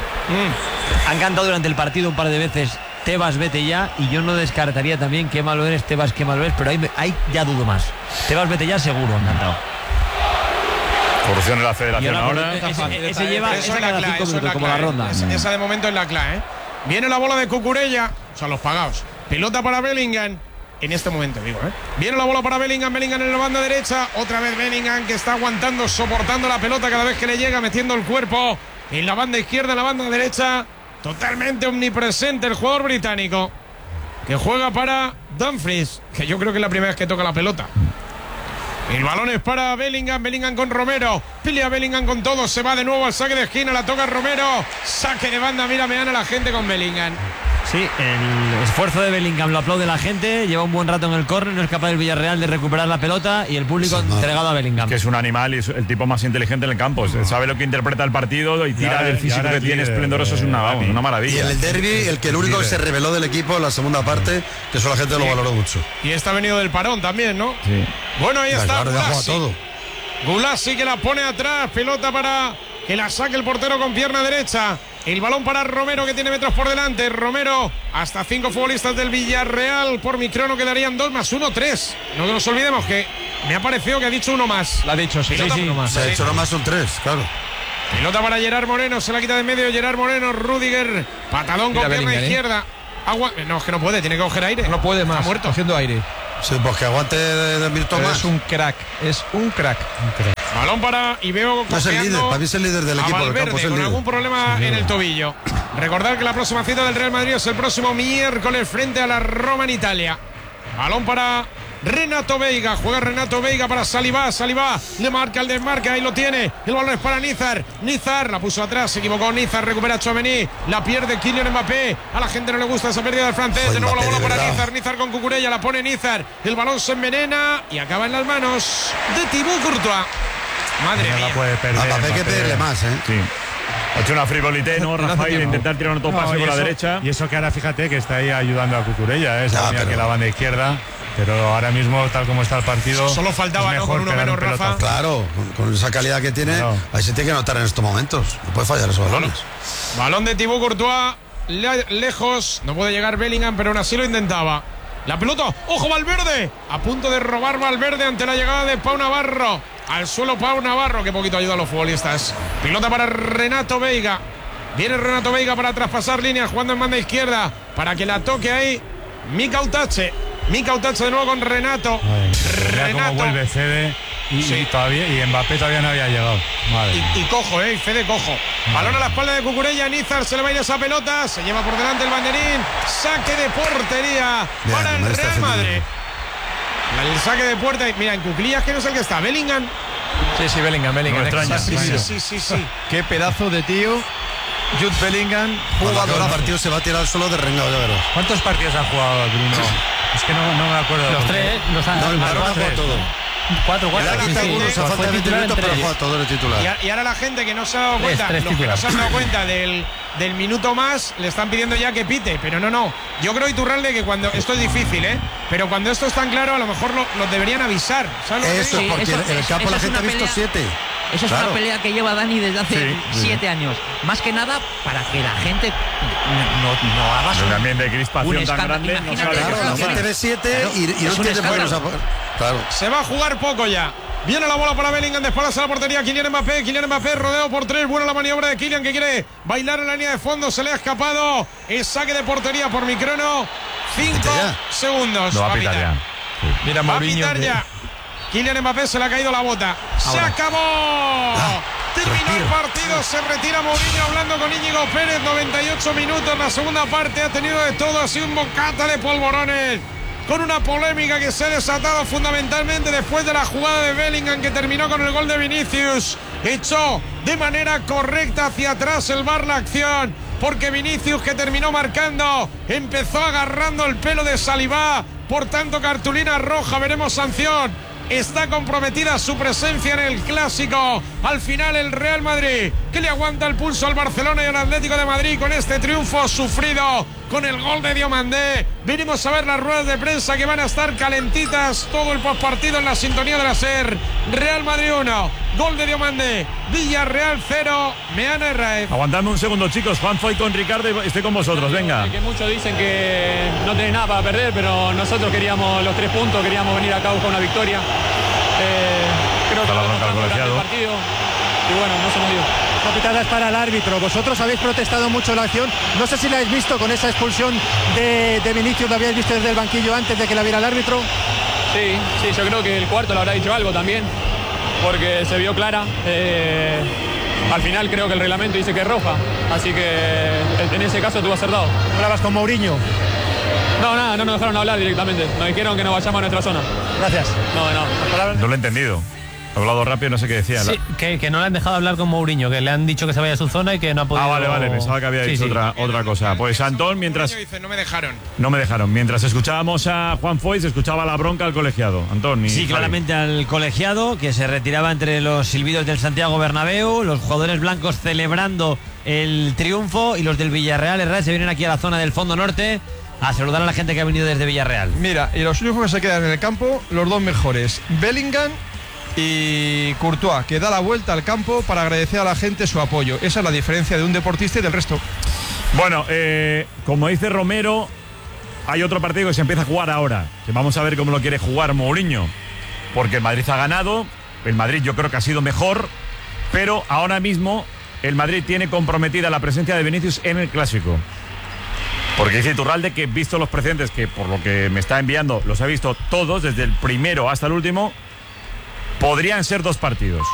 Han cantado durante el partido un par de veces Tebas, vete ya, y yo no descartaría también qué malo eres, Tebas, qué malo eres, pero ahí, me- ahí ya dudo más. Tebas, vete ya, seguro, han cantado. Corrupción en la Y federación ahora, ahora. ese, ese lleva Eso esa es la cada clave, cinco eso es minutos, la como la clave. ronda. Es- esa de momento es la clave, ¿eh? Viene la bola de Cucurella, o sea, los pagados. Pelota para Bellingham. En este momento, digo, ¿eh? Viene la bola para Bellingham, Bellingham en la banda derecha. Otra vez Bellingham, que está aguantando, soportando la pelota cada vez que le llega, metiendo el cuerpo en la banda izquierda, en la banda derecha. Totalmente omnipresente el jugador británico, que juega para Dumfries, que yo creo que es la primera vez que toca la pelota. El balón es para Bellingham, Bellingham con Romero. Pelea Bellingham con todo, se va de nuevo al saque de esquina, la toca Romero. Saque de banda, mira, me gana la gente con Bellingham. Sí, el esfuerzo de Bellingham lo aplaude la gente, lleva un buen rato en el córner, no es capaz el Villarreal de recuperar la pelota y el público sí, no. entregado a Bellingham. Que es un animal y es el tipo más inteligente en el campo, no. sabe lo que interpreta el partido y tira del físico que tiene esplendoroso, es una, vamos, una maravilla. Y en el derbi, el que el único que se reveló del equipo en la segunda parte, que eso la gente sí. lo valoró mucho. Y está venido del parón también, ¿no? Sí. Bueno, ahí ya, está claro, Gulasi. todo. Gulasi que la pone atrás, pelota para que la saque el portero con pierna derecha. El balón para Romero, que tiene metros por delante. Romero, hasta cinco futbolistas del Villarreal. Por mi crono quedarían dos más uno, tres. No nos olvidemos que me ha parecido que ha dicho uno más. La ha dicho, sí, sí, sí, uno más. Se ha dicho uno más, son tres, claro. Pelota para Gerard Moreno, se la quita de medio Gerard Moreno. Rudiger, patadón con pierna izquierda. ¿eh? Agua... No, es que no puede, tiene que coger aire. No puede más, está muerto. cogiendo aire. Sí, pues que aguante de, de Milton más. Es un crack, es un crack. Un crack. Balón para y veo no es el líder, para mí es el líder del equipo Valverde, del campo, es el con líder. algún problema sí, en el tobillo. Recordar que la próxima cita del Real Madrid es el próximo miércoles frente a la Roma en Italia. Balón para Renato Veiga, juega Renato Veiga para Saliba, Saliba le marca el desmarque, ahí lo tiene, el balón es para Nízar, Nízar la puso atrás, se equivocó Nízar, recupera Tchouaméni, la pierde Kylian Mbappé, a la gente no le gusta esa pérdida del francés, Oye, de nuevo Mbappé, la bola para Nízar, Nízar con Cucurella, la pone Nízar, el balón se envenena y acaba en las manos de Thibaut Courtois. Madre no mía. La puede perder, Mbappé hay que pedirle más, ¿eh? Sí. Ha hecho una frivolité, ¿no, Rafael? De intentar tirar un autopase no, por la eso, derecha. Y eso que ahora fíjate que está ahí ayudando a Cucurella, ¿eh? Ya, Sabía pero... que la banda izquierda, pero ahora mismo, tal como está el partido. Solo faltaba, es ¿no? Con uno menos, Rafa. Claro, con, con esa calidad que tiene, claro. Ahí se tiene que notar en estos momentos. No puede fallar esos balones. Balón de Thibaut Courtois, le lejos. No puede llegar Bellingham, pero aún así lo intentaba. La pelota, ¡ojo Valverde! A punto de robar Valverde ante la llegada de Pau Navarro. Al suelo Pau Navarro, que poquito ayuda a los futbolistas. Pelota para Renato Veiga. Viene Renato Veiga para traspasar líneas, jugando en banda izquierda, para que la toque ahí Mika Utache. Mika Utache de nuevo con Renato. Ay, Renato. Cómo vuelve Fede y, sí. y, todavía, y Mbappé todavía no había llegado. Madre y, y cojo, eh, Fede cojo. Madre. Balón a la espalda de Cucurella, Nízar se le va a ir esa pelota, se lleva por delante el banderín. Saque de portería Bien, para el Real Madrid. El saque de puerta, mira, en cuclillas que no es el que está, Bellingham. Sí, sí, Bellingham, Bellingham. No sí, sí, sí, sí, sí. Qué pedazo de tío. Jude Bellingham, jugador. Bueno, el partido se va a tirar solo de rengado, ya verás. ¿Cuántos partidos ha jugado Bruno? Es que no, no me acuerdo. Los tres, los ha, no, el Marrón ha jugado todo. Cuatro, cuatro. Le ha quitado algunos a falta de veinte minutos, pero juega todo el titular. Y, y ahora la gente que no se ha dado cuenta, tres, tres los que no se han dado cuenta del, del minuto más, le están pidiendo ya que pite, pero no, no. Yo creo, Iturralde, que cuando esto es difícil, ¿eh? Pero cuando esto es tan claro, a lo mejor lo, lo deberían avisar. ¿Sabes eso es porque sí, eso, en el campo la gente ha visto pelea, siete. Eso es claro. una pelea que lleva Dani desde hace sí, siete sí. años. Más que nada para que la gente no, no, no haga su. Un ambiente de crispación tan grande. No sabe claro, la gente ve siete claro, y, y no entiende por qué. Claro. Se va a jugar poco ya. Viene la bola para Bellingham, de espaldas a la portería, Kylian Mbappé, Kylian Mbappé, rodeado por tres, buena la maniobra de Kylian que quiere bailar en la línea de fondo, se le ha escapado, es saque de portería por mi crono, cinco segundos. Lo va a pitar ya. Sí. Mira, va a pitar que... ya. Kylian Mbappé se le ha caído la bota. Ahora. ¡Se acabó! Ah, terminó el partido, se retira Mourinho hablando con Íñigo Pérez, noventa y ocho minutos, la segunda parte ha tenido de todo, ha sido un bocata de polvorones. Con una polémica que se ha desatado fundamentalmente después de la jugada de Bellingham que terminó con el gol de Vinicius. Echó de manera correcta hacia atrás el V A R la acción, porque Vinicius, que terminó marcando, empezó agarrando el pelo de Saliba. Por tanto, cartulina roja, veremos sanción. Está comprometida su presencia en el Clásico. Al final el Real Madrid, que le aguanta el pulso al Barcelona y al Atlético de Madrid con este triunfo sufrido, con el gol de Diomandé. Venimos a ver las ruedas de prensa que van a estar calentitas, todo el postpartido en la sintonía de la SER. Real Madrid uno, gol de Diomandé, Villarreal cero, Meana y Raez. Aguantadme un segundo, chicos. Juan Foy con Ricardo y estoy con vosotros, venga. Que muchos dicen que no tienen nada para perder, pero nosotros queríamos los tres puntos, queríamos venir acá a buscar una victoria. Eh, creo que lo demostramos durante el partido y bueno, no se nos dio. La pitada es para el árbitro. Vosotros habéis protestado mucho la acción. No sé si la habéis visto con esa expulsión de, de Vinicius, ¿la habíais visto desde el banquillo antes de que la viera el árbitro? Sí, sí, yo creo que el cuarto le habrá dicho algo también, porque se vio clara. Eh, al final creo que el reglamento dice que es roja, así que en ese caso tuvo acertado. ¿Hablabas con Mourinho? No, nada, no nos dejaron hablar directamente. Nos dijeron que nos vayamos a nuestra zona. Gracias. No, no. No lo he entendido. He hablado rápido, no sé qué decía. Sí, que, que no le han dejado hablar con Mourinho, que le han dicho que se vaya a su zona y que no ha podido... Ah, vale, vale, pensaba que había Sí, dicho sí. Otra, otra cosa. Pues Antón, mientras... Dice, no me dejaron. No me dejaron. Mientras escuchábamos a Juan Foy, se escuchaba la bronca al colegiado. Antón. y Sí, Javi. claramente al colegiado, que se retiraba entre los silbidos del Santiago Bernabéu, los jugadores blancos celebrando el triunfo y los del Villarreal Herrera se vienen aquí a la zona del fondo norte a saludar a la gente que ha venido desde Villarreal. Mira, y los únicos que se quedan en el campo, los dos mejores, Bellingham y Courtois, que da la vuelta al campo para agradecer a la gente su apoyo. Esa es la diferencia de un deportista y del resto. Bueno, eh, como dice Romero, hay otro partido que se empieza a jugar ahora, que vamos a ver cómo lo quiere jugar Mourinho, porque el Madrid ha ganado, el Madrid yo creo que ha sido mejor, pero ahora mismo el Madrid tiene comprometida la presencia de Vinicius en el Clásico. Porque dice Iturralde que, visto los precedentes, que por lo que me está enviando los ha visto todos, desde el primero hasta el último, podrían ser dos partidos.